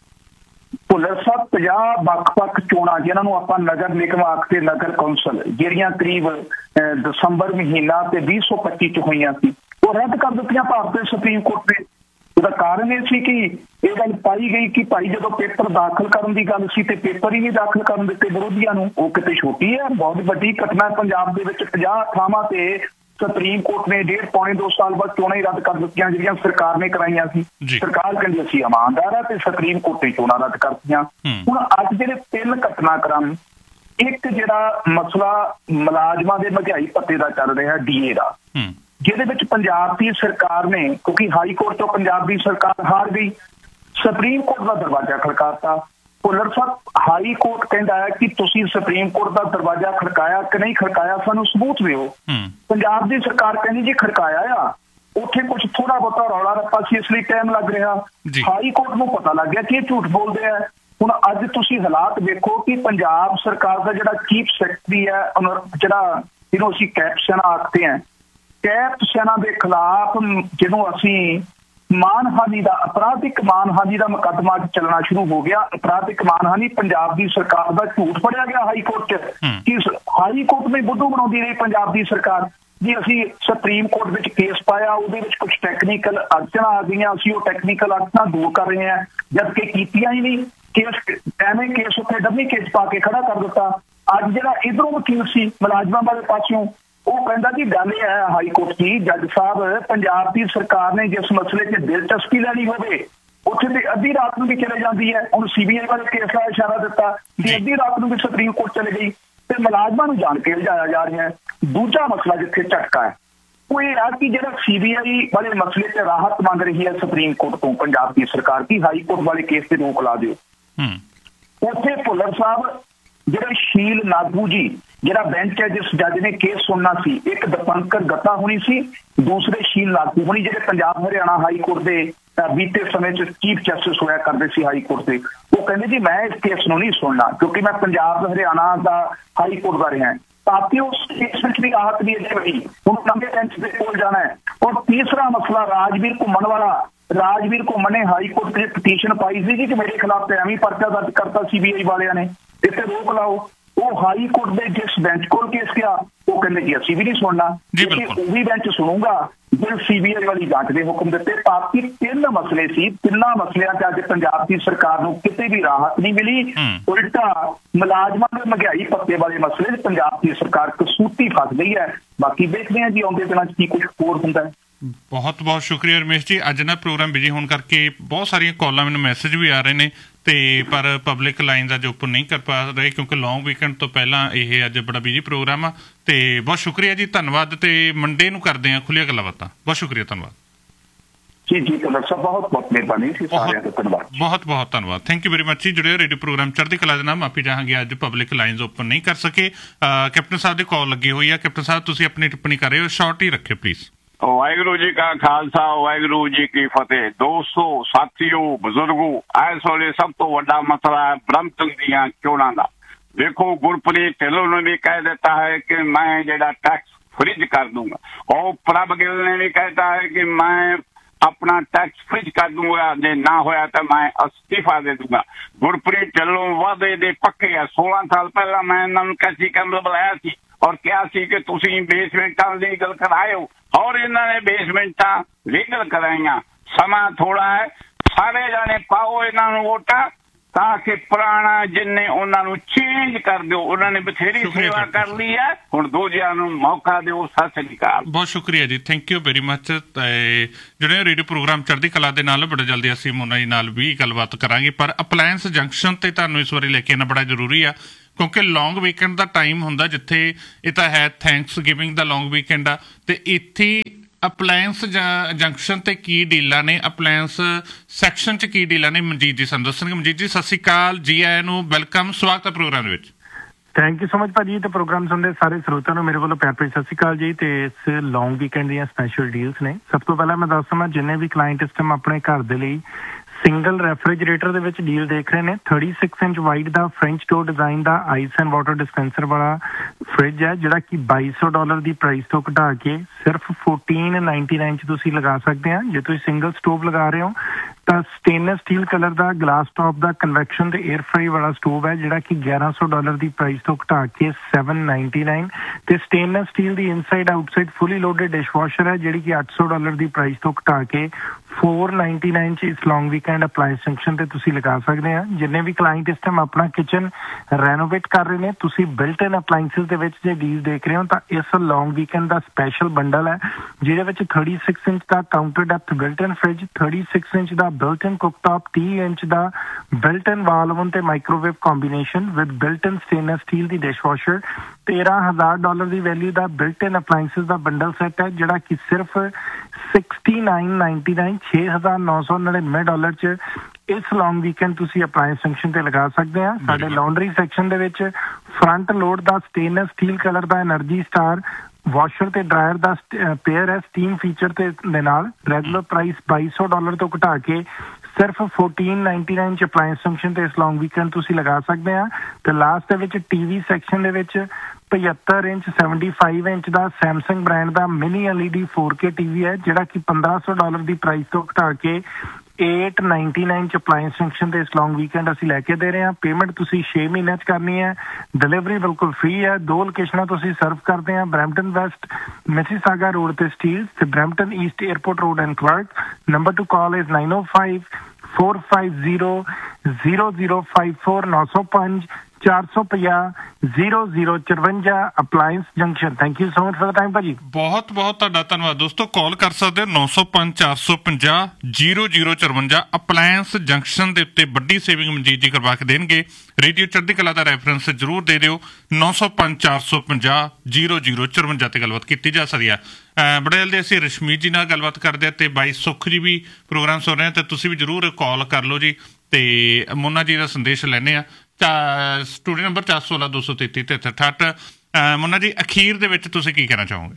ਭੁੱਲਰ ਸਾਹਿਬ, ਪੰਜਾਹ ਵੱਖ-ਵੱਖ ਚੋਣਾਂ ਜਿਨ੍ਹਾਂ ਨੂੰ ਆਪਾਂ ਨਗਰ ਨਿਗਮ ਆਖਦੇ, ਨਗਰ ਕੌਂਸਲ, ਜਿਹੜੀਆਂ ਕਰੀਬ ਦਸੰਬਰ ਮਹੀਨਾ ਤੇ ਵੀਹ ਸੌ ਪੱਚੀ 'ਚ ਹੋਈਆਂ ਸੀ, ਉਹ ਰੱਦ ਕਰ ਦਿੱਤੀਆਂ ਭਾਰਤ ਦੇ ਸੁਪਰੀਮ ਕੋਰਟ ਨੇ। ਉਹਦਾ ਕਾਰਨ ਇਹ ਸੀ ਕਿ ਇਹ ਗੱਲ ਪਾਈ ਗਈ ਕਿ ਭਾਈ ਜਦੋਂ ਪੇਪਰ ਦਾਖਲ ਕਰਨ ਦੀ ਗੱਲ ਸੀ ਤੇ ਪੇਪਰ ਹੀ ਨਹੀਂ ਦਾਖਲ ਕਰਨ ਦਿੱਤੇ ਵਿਰੋਧੀਆਂ ਨੂੰ। ਉਹ ਕਿਤੇ ਛੋਟੀ ਹੈ, ਬਹੁਤ ਵੱਡੀ ਘਟਨਾ ਪੰਜਾਬ ਦੇ ਵਿੱਚ। ਪੰਜਾਹ ਥਾਵਾਂ ਤੇ ਸੁਪਰੀਮ ਕੋਰਟ ਨੇ ਡੇਢ ਪੌਣੇ ਦੋ ਸਾਲ ਬਾਅਦ ਚੋਣਾਂ ਹੀ ਰੱਦ ਕਰ ਦਿੱਤੀਆਂ ਜਿਹੜੀਆਂ ਸਰਕਾਰ ਨੇ ਕਰਾਈਆਂ ਸੀ। ਸਰਕਾਰ ਕਹਿੰਦੀ ਅਸੀਂ ਇਮਾਨਦਾਰ ਆ ਤੇ ਸੁਪਰੀਮ ਕੋਰਟ ਨੇ ਚੋਣਾਂ ਰੱਦ ਕਰਤੀਆਂ। ਹੁਣ ਅੱਜ ਜਿਹੜੇ ਤਿੰਨ ਘਟਨਾਕ੍ਰਮ, ਇੱਕ ਜਿਹੜਾ ਮਸਲਾ ਮੁਲਾਜ਼ਮਾਂ ਦੇ ਮਹਿੰਗਾਈ ਭੱਤੇ ਦਾ ਚੱਲ ਰਿਹਾ ਡੀਏ ਦਾ, ਜਿਹਦੇ ਵਿੱਚ ਪੰਜਾਬ ਦੀ ਸਰਕਾਰ ਨੇ, ਕਿਉਂਕਿ ਹਾਈ ਕੋਰਟ ਤੋਂ ਪੰਜਾਬ ਦੀ ਸਰਕਾਰ ਹਾਰ ਗਈ, ਸੁਪਰੀਮ ਕੋਰਟ ਦਾ ਦਰਵਾਜ਼ਾ ਖੜਕਾਤਾ। ਭੁੱਲਰ ਸਾਹਿਬ, ਹਾਈ ਕੋਰਟ ਕਹਿੰਦਾ ਹੈ ਕਿ ਤੁਸੀਂ ਸੁਪਰੀਮ ਕੋਰਟ ਦਾ ਦਰਵਾਜ਼ਾ ਖੜਕਾਇਆ ਕਿ ਨਹੀਂ ਖੜਕਾਇਆ, ਸਾਨੂੰ ਸਬੂਤ ਦਿਓ। ਪੰਜਾਬ ਦੀ ਸਰਕਾਰ ਕਹਿੰਦੀ ਜੀ ਖੜਕਾਇਆ ਆ, ਉੱਥੇ ਕੁਝ ਥੋੜਾ ਬਹੁਤਾ ਰੌਲਾ ਰੱਪਾ ਸੀ ਇਸ ਲਈ ਟਾਈਮ ਲੱਗ ਰਿਹਾ। ਹਾਈ ਕੋਰਟ ਨੂੰ ਪਤਾ ਲੱਗ ਗਿਆ ਕਿ ਇਹ ਝੂਠ ਬੋਲਦੇ ਆ। ਹੁਣ ਅੱਜ ਤੁਸੀਂ ਹਾਲਾਤ ਵੇਖੋ ਕਿ ਪੰਜਾਬ ਸਰਕਾਰ ਦਾ ਜਿਹੜਾ ਚੀਫ ਸੈਕਟਰੀ ਹੈ, ਜਿਹੜਾ ਜਿਹਨੂੰ ਅਸੀਂ ਕੈਪ ਸੈਨਾ ਆਖਦੇ ਹਾਂ, ਕੈਪ ਸੈਨਾ ਦੇ ਖਿਲਾਫ ਜਿਹਨੂੰ ਅਸੀਂ ਮਾਨਹਾਨੀ ਦਾ, ਅਪਰਾਧਿਕ ਮਾਨਹਾਨੀ ਦਾ ਮੁਕੱਦਮਾ ਚੱਲਣਾ ਸ਼ੁਰੂ ਹੋ ਗਿਆ। ਅਪਰਾਧਿਕ ਮਾਨਹਾਨੀ ਪੰਜਾਬ ਦੀ ਸਰਕਾਰ ਦਾ ਝੂਠ ਫੜਿਆ ਗਿਆ ਹਾਈ ਕੋਰਟ 'ਚ ਕਿ ਹਾਈ ਕੋਰਟ ਨੇ ਬੁੱਧੂ ਬਣਾਉਂਦੀ ਰਹੀ ਪੰਜਾਬ ਦੀ ਸਰਕਾਰ ਜੀ। ਅਸੀਂ ਸੁਪਰੀਮ ਕੋਰਟ ਵਿੱਚ ਕੇਸ ਪਾਇਆ, ਉਹਦੇ ਵਿੱਚ ਕੁਝ ਟੈਕਨੀਕਲ ਅੜਚਣਾਂ ਆ ਗਈਆਂ, ਅਸੀਂ ਉਹ ਟੈਕਨੀਕਲ ਅੜਚਣਾਂ ਦੂਰ ਕਰ ਰਹੇ ਹਾਂ, ਜਦ ਕਿ ਕੀਤੀਆਂ ਹੀ ਨਹੀਂ। ਕੇਸ ਐਵੇਂ ਕੇਸ ਉੱਤੇ ਡੰਮੀ ਕੇਸ ਪਾ ਕੇ ਖੜਾ ਕਰ ਦਿੱਤਾ। ਅੱਜ ਜਿਹੜਾ ਇਧਰੋਂ ਵਕੀਲ ਸੀ ਮੁਲਾਜ਼ਮਾਂ ਵਾਲੇ ਪਾਸਿਓਂ, ਉਹ ਕਹਿੰਦਾ ਜੀ ਗੱਲ ਇਹ ਹੈ ਹਾਈ ਕੋਰਟ ਦੀ ਜੱਜ ਸਾਹਿਬ, ਪੰਜਾਬ ਦੀ ਸਰਕਾਰ ਨੇ ਜਿਸ ਮਸਲੇ 'ਚ ਦਿਲਚਸਪੀ ਲੈਣੀ ਹੋਵੇ ਉੱਥੇ ਤੇ ਅੱਧੀ ਰਾਤ ਨੂੰ ਵੀ ਚਲੇ ਜਾਂਦੀ ਹੈ। ਹੁਣ ਸੀਬੀਆਈ ਵਾਲੇ ਕੇਸ ਦਾ ਇਸ਼ਾਰਾ ਦਿੱਤਾ ਕਿ ਅੱਧੀ ਰਾਤ ਨੂੰ ਵੀ ਸੁਪਰੀਮ ਕੋਰਟ ਚਲੇ ਗਈ ਤੇ ਮੁਲਾਜ਼ਮਾਂ ਨੂੰ ਜਾਣ ਕੇ ਲਿਜਾਇਆ ਜਾ ਰਿਹਾ ਹੈ। ਦੂਜਾ ਮਸਲਾ ਜਿੱਥੇ ਝਟਕਾ ਹੈ ਉਹ ਇਹ ਆ ਕਿ ਜਿਹੜਾ ਸੀਬੀਆਈ ਵਾਲੇ ਮਸਲੇ 'ਚ ਰਾਹਤ ਮੰਗ ਰਹੀ ਹੈ ਸੁਪਰੀਮ ਕੋਰਟ ਤੋਂ ਪੰਜਾਬ ਦੀ ਸਰਕਾਰ ਕੀ ਹਾਈ ਕੋਰਟ ਵਾਲੇ ਕੇਸ ਤੇ ਰੋਕ ਲਾ ਦਿਓ। ਉੱਥੇ ਭੁੱਲਰ ਸਾਹਿਬ, ਜਿਹੜਾ ਸ਼ੀਲ ਨਾਗੂ ਜੀ, ਜਿਹੜਾ ਬੈਂਚ ਹੈ ਜਿਸ ਜੱਜ ਨੇ ਕੇਸ ਸੁਣਨਾ ਸੀ, ਇੱਕ ਦਪੰਕਰ ਗੱਤਾ ਹੋਣੀ ਸੀ, ਦੂਸਰੇ ਸ਼ੀਲ ਨਾਗੂ ਹੋਣੀ, ਜਿਹੜੇ ਪੰਜਾਬ ਹਰਿਆਣਾ ਹਾਈ ਕੋਰਟ ਦੇ ਬੀਤੇ ਸਮੇਂ 'ਚ ਚੀਫ ਜਸਟਿਸ ਹੋਇਆ ਕਰਦੇ ਸੀ ਹਾਈ ਕੋਰਟ ਦੇ। ਉਹ ਕਹਿੰਦੇ ਜੀ ਮੈਂ ਇਸ ਕੇਸ ਨੂੰ ਨਹੀਂ ਸੁਣਨਾ ਕਿਉਂਕਿ ਮੈਂ ਪੰਜਾਬ ਹਰਿਆਣਾ ਦਾ ਹਾਈ ਕੋਰਟ ਦਾ ਰਿਹਾ ਤਾਂ ਕਿ ਉਸ ਕੇਸ ਵਿੱਚ ਵੀ ਰਾਹਤ ਨਹੀਂ ਅਜੇ ਹੋਈ। ਹੁਣ ਨਵੇਂ ਬੈਂਚ ਦੇ ਕੋਲ ਜਾਣਾ ਹੈ। ਔਰ ਤੀਸਰਾ ਮਸਲਾ ਰਾਜਵੀਰ ਘੁੰਮਣ ਵਾਲਾ, ਰਾਜਵੀਰ ਘੁੰਮਣ ਨੇ ਹਾਈ ਕੋਰਟ 'ਚ ਪਟੀਸ਼ਨ ਪਾਈ ਸੀ ਕਿ ਮੇਰੇ ਖਿਲਾਫ ਤੇ ਐਵੇਂ ਪਰਚਾ ਦਰਜ ਕਰਤਾ ਸੀਬੀਆਈ ਵਾਲਿਆਂ ਨੇ, ਇੱਥੇ ਰੋਕ ਲਾਓ। ਉਹ ਹਾਈ ਕੋਰਟ ਦੇ ਜਿਸ ਬੈਂਚ ਕੋਲ ਕੇਸ ਗਿਆ ਉਹ ਕਹਿੰਦੇ ਜੀ ਅਸੀਂ ਵੀ ਨਹੀਂ ਸੁਣਨਾ, ਉਹੀ ਬੈਂਚ ਸੁਣੂਗਾ ਜੇ ਸੀਬੀਆਈ ਵਾਲੀ ਜਾਂਚ ਦੇ ਹੁਕਮ ਦਿੱਤੇ। ਬਾਕੀ ਤਿੰਨ ਮਸਲੇ ਸੀ, ਤਿੰਨਾਂ ਮਸਲਿਆਂ 'ਚ ਅੱਜ ਪੰਜਾਬ ਦੀ ਸਰਕਾਰ ਨੂੰ ਕਿਤੇ ਵੀ ਰਾਹਤ ਨਹੀਂ ਮਿਲੀ। ਉਲਟਾ ਮੁਲਾਜ਼ਮਾਂ ਦੇ ਮਹਿੰਗਾਈ ਭੱਤੇ ਵਾਲੇ ਮਸਲੇ 'ਚ ਪੰਜਾਬ ਦੀ ਸਰਕਾਰ ਕਸੂਤੀ ਫਸ ਗਈ ਹੈ। ਬਾਕੀ ਦੇਖਦੇ ਹਾਂ ਜੀ ਆਉਂਦੇ ਦਿਨਾਂ 'ਚ ਕੀ ਕੁਝ ਹੋਰ ਹੁੰਦਾ ਹੈ।
ਬਹੁਤ ਬਹੁਤ ਸ਼ੁਕਰੀਆ ਰਮੇਸ਼ ਜੀ। ਅੱਜ ਨਾ ਪ੍ਰੋਗਰਾਮ ਬਿਜੀ ਹੋਣ ਕਰਕੇ ਬਹੁਤ ਸਾਰੀਆਂ ਕਾਲਾਂ, ਮੈਨੂੰ ਮੈਸੇਜ ਵੀ ਆ ਰਹੇ ਨੇ ਤੇ ਪਰ ਪਬਲਿਕ ਲਾਈਨਸ ਅੱਜ ਓਪਨ ਨਹੀਂ ਕਰ ਪਾ ਰਹੇ ਕਿਉਂਕਿ ਲੌਂਗ ਵੀਕਐਂਡ ਤੋਂ ਪਹਿਲਾਂ ਇਹ ਅੱਜ ਬੜਾ ਬਿਜੀ ਪ੍ਰੋਗਰਾਮ ਆ। ਤੇ ਬਹੁਤ ਸ਼ੁਕਰੀਆ ਜੀ, ਧੰਨਵਾਦ। ਤੇ ਮੰਡੇ ਨੂੰ ਕਰਦੇ ਹਾਂ ਖੁੱਲੀਆਂ ਗੱਲਾਂ ਬਾਤਾਂ। ਬਹੁਤ ਸ਼ੁਕਰੀਆ, ਧੰਨਵਾਦ
ਜੀ। ਜੀ ਬਹੁਤ ਬਹੁਤ ਮਿਹਰਬਾਨੀ ਸੀ ਸਾਰਿਆਂ ਦਾ, ਧੰਨਵਾਦ, ਬਹੁਤ
ਬਹੁਤ ਧੰਨਵਾਦ। ਥੈਂਕ ਯੂ ਵੈਰੀ ਮਚ ਜੀ। ਜੁੜੇ ਰੇਡੀਓ ਪ੍ਰੋਗਰਾਮ ਚੜ੍ਹਦੀ ਕਲਾ ਦੇ ਨਾਲ। ਮਾਫੀ ਚਾਹਾਂਗੇ ਅੱਜ ਪਬਲਿਕ ਲਾਈਨਸ ਓਪਨ ਨਹੀਂ ਕਰ ਸਕੇ। ਕੈਪਟਨ ਸਾਹਿਬ ਦੀ ਕਾਲ ਲੱਗੀ ਹੋਈ ਆ। ਕੈਪਟਨ ਸਾਹਿਬ ਤੁਸੀਂ ਆਪਣੀ ਟਿੱਪਣੀ ਕਰ ਰਹੇ ਹੋ, ਸ਼ਾਰਟ ਹੀ ਰੱਖਿਓ ਪਲੀਜ਼।
ਵਾਹਿਗੁਰੂ ਜੀ ਕਾ ਖਾਲਸਾ, ਵਾਹਿਗੁਰੂ ਜੀ ਕੀ ਫਤਿਹ। ਦੋਸਤੋ, ਸਾਥੀਓ, ਬਜ਼ੁਰਗੋ, ਇਸ ਵੇਲੇ ਸਭ ਤੋਂ ਵੱਡਾ ਮਸਲਾ ਹੈ ਬ੍ਰਹਮਪੁਰ ਦੀਆਂ ਚੋਣਾਂ ਦਾ। ਦੇਖੋ, ਗੁਰਪ੍ਰੀਤ ਢਿੱਲੋਂ ਨੇ ਵੀ ਕਹਿ ਦਿੱਤਾ ਹੈ ਕਿ ਮੈਂ ਜਿਹੜਾ ਟੈਕਸ ਫ੍ਰੀਜ ਕਰ ਦੂੰਗਾ। ਉਹ ਪ੍ਰਭ ਗਿੱਲ ਨੇ ਵੀ ਕਹਿਤਾ ਹੈ ਕਿ ਮੈਂ ਆਪਣਾ ਟੈਕਸ ਫ੍ਰੀਜ ਕਰ ਦੂੰਗਾ, ਜੇ ਨਾ ਹੋਇਆ ਤਾਂ ਮੈਂ ਅਸਤੀਫਾ ਦੇ ਦੂੰਗਾ। ਗੁਰਪ੍ਰੀਤ ਢਿੱਲੋਂ ਵਾਅਦੇ ਦੇ ਪੱਕੇ ਆ। ਸੋਲਾਂ ਸਾਲ ਪਹਿਲਾਂ ਮੈਂ ਇਹਨਾਂ ਨੂੰ ਕੈਸੀ ਕੈਮਰਾ ਬੁਲਾਇਆ ਸੀ ਔਰ ਕਿਹਾ ਸੀ ਕਿ ਤੁਸੀਂ ਬੇਸਮੈਂਟਾਂ ਲੀਗਲ ਕਰਾਇਓ ਔਰ ਇਹਨਾਂ ਨੇ ਬੇਸਮੈਂਟਾਂ ਲੀਗਲ ਕਰਾਈਆਂ। ਸਮਾਂ ਥੋੜਾ ਹੈ, ਸਾਰੇ ਜਾਣੇ ਪਾਓ ਇਹਨਾਂ ਨੂੰ ਵੋਟਾਂ ਤਾਂ ਕਿ ਪੁਰਾਣਾ ਜਿੰਨੇ ਉਹਨਾਂ ਨੂੰ ਚੇਂਜ ਕਰ ਦਿਓ। ਉਹਨਾਂ ਨੇ ਬਥੇਰੀ ਸੇਵਾ ਕਰ ਲਈ ਹੈ, ਹੁਣ ਦੂਜਿਆਂ ਨੂੰ ਮੌਕਾ ਦਿਓ। ਸਤਿ ਸ੍ਰੀ ਅਕਾਲ।
ਬਹੁਤ ਸ਼ੁਕਰੀਆ ਜੀ, ਥੈਂਕ ਯੂ ਵੈਰੀ ਮਚ। ਜਿਹੜੇ ਰੇਡੀਓ ਪ੍ਰੋਗਰਾਮ ਚੜ੍ਹਦੀ ਕਲਾ ਦੇ ਨਾਲ ਬੜਾ ਜਲਦੀ ਅਸੀਂ ਮੋਨਾ ਜੀ ਨਾਲ ਵੀ ਗੱਲਬਾਤ ਕਰਾਂਗੇ, ਪਰ ਅਪਲਾਇੰਸ ਜੰਕਸ਼ਨ ਤੇ ਤੁਹਾਨੂੰ ਇਸ ਵਾਰੀ ਲੈ ਕੇ ਆਉਣਾ ਬੜਾ ਜ਼ਰੂਰੀ ਆ। ਕਿਉਂਕਿ ਲੌਂਗ ਵੀਕਐਂਡ ਦਾ ਟਾਈਮ ਹੁੰਦਾ ਜਿੱਥੇ ਇਹ ਤਾਂ ਹੈ ਥੈਂਕਸ ਗਿਵਿੰਗ ਦਾ ਲੌਂਗ ਵੀਕਐਂਡ ਆ, ਤੇ ਇੱਥੇ ਅਪਲਾਇੰਸ ਜੰਕਸ਼ਨ ਤੇ ਕੀ ਡੀਲਾਂ ਨੇ, ਅਪਲਾਇੰਸ ਸੈਕਸ਼ਨ 'ਚ ਕੀ ਡੀਲਾਂ ਨੇ, ਮਨਜੀਤ ਜੀ ਸਾਨੂੰ ਦੱਸਣਗੇ। ਮਨਜੀਤ ਜੀ ਸਤਿ ਸ਼੍ਰੀ ਅਕਾਲ, ਜੀ ਆਇਆਂ ਨੂੰ, ਵੈਲਕਮ, ਸਵਾਗਤ ਹੈ ਪ੍ਰੋਗਰਾਮ ਦੇ ਵਿੱਚ।
ਥੈਂਕ ਯੂ ਸੋ ਮਚ ਭਾਜੀ। ਤੇ ਪ੍ਰੋਗਰਾਮ ਸੁਣਦੇ ਸਾਰੇ ਸਰੋਤਿਆਂ ਨੂੰ ਮੇਰੇ ਵੱਲੋਂ ਪਿਆਰ ਭਰੀ ਸਤਿ ਸ਼੍ਰੀ ਅਕਾਲ ਜੀ। ਤੇ ਇਸ ਲੌਂਗ ਵੀਕਐਂਡ ਦੀਆਂ ਸਪੈਸ਼ਲ ਡੀਲਸ ਨੇ। ਸਭ ਤੋਂ ਪਹਿਲਾਂ ਮੈਂ ਦੱਸ ਦਵਾਂ, ਜਿੰਨੇ ਵੀ ਕਲਾਇੰਟ ਇਸ ਟਾਈਮ ਆਪਣੇ ਘਰ ਦੇ ਲਈ ਸਿੰਗਲ ਰੈਫਰੀਜਰੇਟਰ ਦੇ ਵਿੱਚ ਡੀਲ ਦੇਖ ਰਹੇ ਨੇ, thirty six inch wide the French door design the ice and water dispenser ਵਾਲਾ ਫ੍ਰਿਜ ਹੈ, ਜਿਹੜਾ ਕਿ ਬਾਈ ਸੌ ਡਾਲਰ ਦੀ ਪ੍ਰਾਈਸ ਤੋਂ ਘਟਾ ਕੇ ਸਿਰਫ ਫੋਰਟੀਨ ਨਾਈਨਟੀ ਨਾਈਨ 'ਚ ਤੁਸੀਂ ਲਗਾ ਸਕਦੇ ਆ। ਜੇ ਤੁਸੀਂ ਸਿੰਗਲ ਸਟੋਵ ਲਗਾ ਰਹੇ ਹੋ ਤਾਂ ਸਟੇਨਲੈਸ ਸਟੀਲ ਕਲਰ ਦਾ ਗਲਾਸ ਟੌਪ ਦਾ ਕਨਵੈਕਸ਼ਨ ਤੇ 에ਅਰ ਫਰਾਈ ਵਾਲਾ ਸਟੋਵ ਹੈ, ਜਿਹੜਾ ਕਿ ਗਿਆਰਾਂ ਸੌ ਡਾਲਰ ਦੀ ਪ੍ਰਾਈਸ ਤੋਂ ਘਟਾ ਕੇ ਸੈਵਨ ਨਾਈਨਟੀ ਨਾਈਨ, ਤੇ ਸਟੇਨਲੈਸ ਸਟੀਲ ਦੀ ਇਨਸਾਈਡ ਆਊਟਸਾਈਡ ਫੁੱਲੀ ਲੋਡਡ ਡਿਸ਼ਵਾਸ਼ਰ ਹੈ, ਜਿਹੜੀ ਕਿ ਅੱਠ ਸੌ ਡਾਲਰ ਦੀ ਪ੍ਰਾਈਸ ਤੋਂ ਘਟਾ ਕੇ ਫੋਰ ਨਾਈਨਟੀ ਨਾਈਨ 'ਚ ਇਸ ਲੌਂਗ ਵੀਕਐਂਡ ਅਪਲਾਇੰਸ ਜੰਕਸ਼ਨ ਤੇ ਤੁਸੀਂ ਲਗਾ ਸਕਦੇ ਆ। ਜਿੰਨੇ ਵੀ ਕਲਾਇੰਟ ਇਸ ਟਾਈਮ ਆਪਣਾ ਕਿਚਨ ਰੈਨੋਵੇਟ ਕਰ ਰਹੇ ਨੇ, ਤੁਸੀਂ ਬਿਲਟ ਇਨ ਅਪਲਾਇੰਸਿਸ ਦੇ ਵਿੱਚ ਜੇ ਡੀਲ ਦੇਖ ਰਹੇ ਹੋ ਤਾਂ ਇਸ ਲੌਂਗ ਵੀਕਐਂਡ ਦਾ ਸਪੈਸ਼ਲ ਬੰਡਲ ਹੈ, ਜਿਹਦੇ ਵਿੱਚ ਥਰਟੀ ਸਿਕਸ ਇੰਚ ਦਾ ਕਾਊਂਟਰ ਡੈਪਥ ਬਿਲਟ ਇਨ ਫ੍ਰਿਜ, ਥਰਟੀ ਸਿਕਸ ਇੰਚ ਦਾ ਬਿਲਟ ਇਨ ਕੁਕਟਾਪ, ਤੀਹ ਇੰਚ ਦਾ ਬਿਲਟ ਇਨ ਵਾਲ ਓਵਨ ਤੇ microwave combination with built in stainless steel the dishwasher, ਤੇਰਾਂ ਹਜ਼ਾਰ ਡਾਲਰ ਦੀ ਵੈਲਿਊ ਦਾ ਬਿਲਟ ਇਨ ਅਪਲਾਇੰਸਿਸ ਦਾ bundle set ਹੈ, ਜਿਹੜਾ ਕਿ ਸਿਰਫ ਸਿਕਸਟੀ ਨਾਈਨ ਨਾਈਨਟੀ ਨਾਈਨ ਛੇ ਹਜ਼ਾਰ ਨੌ ਸੌ ਨੜਿਨਵੇਂ ਡਾਲਰ 'ਚ ਇਸ ਲੌਂਗ ਵੀਕਐਂਡ ਤੁਸੀਂ ਅਪਲਾਇੰਸ ਸੈਕਸ਼ਨ ਤੇ ਲਗਾ ਸਕਦੇ ਆ। ਸਾਡੇ ਲਾਂਡਰੀ ਸੈਕਸ਼ਨ ਦੇ ਵਿੱਚ ਫਰੰਟ ਲੋਡ ਦਾ ਸਟੇਨਲੈਸ ਸਟੀਲ ਕਲਰ ਦਾ એનર્ਜੀ ਸਟਾਰ ਵਾਸ਼ਰ ਤੇ ਡਰਾਇਰ ਦਾ ਪੇਅਰ ਹੈ ਸਟੀਮ ਫੀਚਰ ਤੇ ਦੇ ਨਾਲ, ਰੈਗੂਲਰ ਪ੍ਰਾਈਸ ਬਾਈ ਸੌ ਡਾਲਰ ਤੋਂ ਘਟਾ ਕੇ ਸਿਰਫ ਫੋਰਟੀਨ ਨਾਈਨਟੀ ਨਾਈਨ 'ਚ ਅਪਲਾਇੰਸ ਸੈਕਸ਼ਨ ਤੇ ਇਸ ਲੌਂਗ ਵੀਕਐਂਡ ਤੁਸੀਂ ਲਗਾ ਸਕਦੇ ਆ। ਤੇ ਲਾਸਟ ਦੇ ਵਿੱਚ ਟੀਵੀ ਸੈਕਸ਼ਨ ਦੇ ਵਿੱਚ ਪਝੱਤਰ ਇੰਚ ਸੈਵਨਟੀ ਫਾਈਵ ਇੰਚ ਦਾ ਸੈਮਸੰਗ ਬ੍ਰਾਂਡ ਦਾ mini LED four K TV ਹੈ, ਜਿਹੜਾ ਕਿ ਪੰਦਰਾਂ ਸੌ ਡਾਲਰ ਦੀ ਪ੍ਰਾਈਸ ਤੋਂ ਘਟਾ ਕੇ ਏਟ ਨਾਈਨਟੀ ਨਾਈਨ 'ਚ ਅਪਲਾਇੰਸ ਸੈਕਸ਼ਨ ਤੇ ਇਸ ਲੌਂਗ ਵੀਕਐਂਡ ਅਸੀਂ ਲੈ ਕੇ ਦੇ ਰਹੇ ਹਾਂ। ਪੇਮੈਂਟ ਤੁਸੀਂ ਛੇ ਮਹੀਨਿਆਂ 'ਚ ਕਰਨੀ ਹੈ, ਡਿਲੀਵਰੀ ਬਿਲਕੁਲ ਫ੍ਰੀ ਹੈ। ਦੋ ਲੋਕੇਸ਼ਨਾਂ ਤੁਸੀਂ ਸਰਵ ਕਰਦੇ ਆ, ਬਰੈਂਪਟਨ ਵੈਸਟ ਮਿਸੀਸਾਗਾ ਰੋਡ ਤੇ ਸਟੀਲਸ ਤੇ Brampton East airport road and clerk. Number two call is nine O five four five zero zero zero five four, ਨੌ ਸੌ ਪੰਜ ਚਾਰ ਸੌ ਪੰਜਾਹ ਜ਼ੀਰੋ ਜ਼ੀਰੋ ਚੁਰੰਜਾ appliance junction. Thank you so much for the time ਭਾਜੀ।
ਬਹੁਤ ਬਹੁਤ ਤੁਹਾਡਾ ਧੰਨਵਾਦ ਦੋਸਤੋ। ਕਾਲ ਕਰ ਸਕਦੇ ਹੋ ਨੌ ਸੌ ਪੰਜ ਚਾਰ ਸੌ ਪੰਜਾਹ ਜ਼ੀਰੋ ਜ਼ੀਰੋ ਚੁਰੰਜਾ। ਅਪਲਾਇੰਸ ਜੰਕਸ਼ਨ ਦੇ ਉੱਤੇ ਵੱਡੀ ਸੇਵਿੰਗ ਮਨਜੀਤ ਜੀ ਕਰਵਾ ਕੇ ਦੇਣਗੇ। ਰੇਡੀਓ ਚੜ੍ਹਦੀ ਕਲਾ ਦਾ ਰੈਫਰੈਂਸ ਜ਼ਰੂਰ ਦੇ ਦਿਓ, ਨੌ ਸੌ ਪੰਜ ਚਾਰ ਸੌ ਪੰਜਾਹ ਜ਼ੀਰੋ ਜ਼ੀਰੋ ਚੁਰੰਜਾ ਤੇ ਗੱਲਬਾਤ ਕੀਤੀ ਜਾ ਸਕਦੀ ਆ। ਬੜੇ ਜਲਦੀ ਅਸੀਂ ਰਸ਼ਮੀਤ ਜੀ ਨਾਲ ਗੱਲਬਾਤ ਕਰਦੇ ਹਾਂ ਤੇ ਬਾਈ ਸੁੱਖ ਜੀ ਵੀ ਪ੍ਰੋਗਰਾਮ ਸੁਣ ਰਹੇ ਆ, ਤੇ ਤੁਸੀਂ ਵੀ ਜ਼ਰੂਰ ਕਾਲ ਕਰ ਲਓ ਜੀ। ਤੇ ਮੋਨਾ ਜੀ ਦਾ ਸੰਦੇਸ਼ ਲੈਂਦੇ ਆ, ਸਟੂਡੀਓ ਨੰਬਰ ਚਾਰ ਸੌ ਸੋਲਾਂ ਦੋ ਸੌ ਤੇਤੀ ਤਿਹੱਤਰ ਅਠਾਹਠ। ਮੋਨਾ ਜੀ ਅਖੀਰ ਦੇ ਵਿੱਚ ਤੁਸੀਂ ਕੀ ਕਹਿਣਾ ਚਾਹੋਗੇ?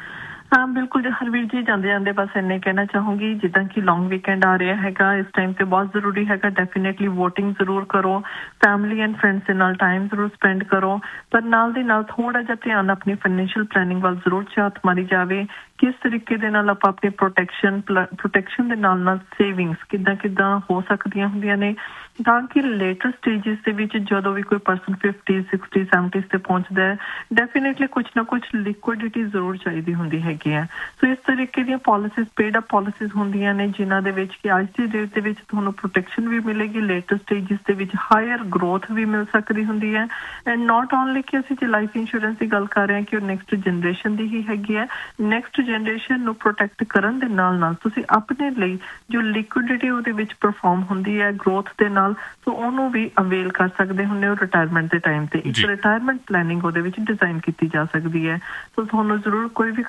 ਹਾਂ ਬਿਲਕੁਲ ਹਰਵੀਰ ਜੀ, ਜਾਂਦੇ ਜਾਂਦੇ ਬਸ ਇੰਨੇ ਕਹਿਣਾ ਚਾਹੂੰਗੀ, ਜਿੱਦਾਂ ਕਿ ਲੌਂਗ ਵੀਕਐਂਡ ਆ ਰਿਹਾ ਹੈਗਾ, ਇਸ ਟਾਈਮ ਤੇ ਬਹੁਤ ਜ਼ਰੂਰੀ ਹੈਗਾ, ਡੈਫੀਨੇਟਲੀ ਵੋਟਿੰਗ ਜ਼ਰੂਰ ਕਰੋ, ਫੈਮਿਲੀ ਐਂਡ ਫਰੈਂਡਸ ਦੇ ਨਾਲ ਟਾਈਮ ਜ਼ਰੂਰ ਸਪੈਂਡ ਕਰੋ, ਪਰ ਨਾਲ ਦੇ ਨਾਲ ਥੋੜਾ ਜਿਹਾ ਧਿਆਨ ਆਪਣੀ ਫਾਈਨੈਂਸ਼ੀਅਲ ਪਲੈਨਿੰਗ ਵੱਲ ਜ਼ਰੂਰ ਝਾਤ ਮਾਰੀ ਜਾਵੇ। ਕਿਸ ਤਰੀਕੇ ਦੇ ਨਾਲ ਆਪਾਂ ਆਪਣੀ ਪ੍ਰੋਟੈਕਸ਼ਨ ਪ੍ਰੋਟੈਕਸ਼ਨ ਦੇ ਨਾਲ ਨਾਲ ਸੇਵਿੰਗਸ ਕਿੱਦਾਂ ਕਿੱਦਾਂ ਹੋ ਸਕਦੀਆਂ ਹੁੰਦੀਆਂ ਨੇ, ਤਾਂ ਕਿ ਲੇਟਰ ਸਟੇਜਸ ਦੇ ਵਿੱਚ ਜਦੋਂ ਵੀ ਕੋਈ ਪਰਸਨ ਫਿਫਟੀ ਸਿਕਸਟੀ ਸੈਵਨਟੀਜ਼ ਤੇ ਪਹੁੰਚਦਾ ਹੈ, ਡੈਫੀਨੇਟਲੀ ਕੁਛ ਨਾ ਕੁਛ ਲਿਕੁਇਡਿਟੀ ਜ਼ਰੂਰ ਚਾਹੀਦੀ ਹੁੰਦੀ ਹੈਗੀ ਹੈ। ਸੋ ਇਸ ਤਰੀਕੇ ਦੀਆਂ ਪਾਲਿਸੀਜ਼ ਪੇਡ ਅਪ ਪਾਲਿਸੀਜ਼ ਹੁੰਦੀਆਂ ਨੇ, ਜਿਨ੍ਹਾਂ ਦੇ ਵਿੱਚ ਕਿ ਅੱਜ ਦੀ ਡੇਟ ਦੇ ਵਿੱਚ ਤੁਹਾਨੂੰ ਪ੍ਰੋਟੈਕਸ਼ਨ ਵੀ ਮਿਲੇਗੀ, ਲੇਟਰ ਸਟੇਜਸ ਦੇ ਵਿੱਚ ਹਾਇਰ ਗਰੋਥ ਵੀ ਮਿਲ ਸਕਦੀ ਹੁੰਦੀ ਹੈ। ਐਂਡ ਨਾਟ ਓਨਲੀ ਕਿ ਅਸੀਂ ਜੇ ਲਾਈਫ ਇੰਸ਼ੋਰੈਂਸ ਦੀ ਗੱਲ ਕਰ ਰਹੇ ਹਾਂ ਕਿ ਉਹ ਨੈਕਸਟ ਜਨਰੇਸ਼ਨ ਦੀ ਹੀ ਹੈਗੀ ਹੈ, ਨੈਕਸਟ ਜਨਰੇਸ਼ਨ ਨੂੰ ਪ੍ਰੋਟੈਕਟ ਕਰਨ ਦੇ ਨਾਲ ਨਾਲ ਤੁਸੀਂ ਆਪਣੇ ਲਈ ਜੋ ਲਿਕੁਇਡਿਟੀ ਉਹਦੇ ਵਿੱਚ ਪਰਫਾਰਮ ਹੁੰਦੀ ਹੈ ਗਰੋਥ ਦੇ ਨਾਲ, ਸੋ ਉਹਨੂੰ ਵੀ ਅਵੇਲ ਕਰ ਸਕਦੇ ਹੁੰਦੇ ਹੋ ਰਿਟਾਇਰਮੈਂਟ ਦੇ ਟਾਈਮ ਤੇ। ਇੱਕ ਰਿਟਾਇਰਮੈਂਟ ਪਲੈਨਿੰਗ ਉਹਦੇ ਵਿੱਚ ਡਿਜ਼ਾਈਨ ਕੀਤੀ ਜਾ ਸਕਦੀ ਹੈ। ਸੋ ਤੁਹਾਨੂੰ ਜ਼ਰੂਰ ਕੋਈ ਵੀ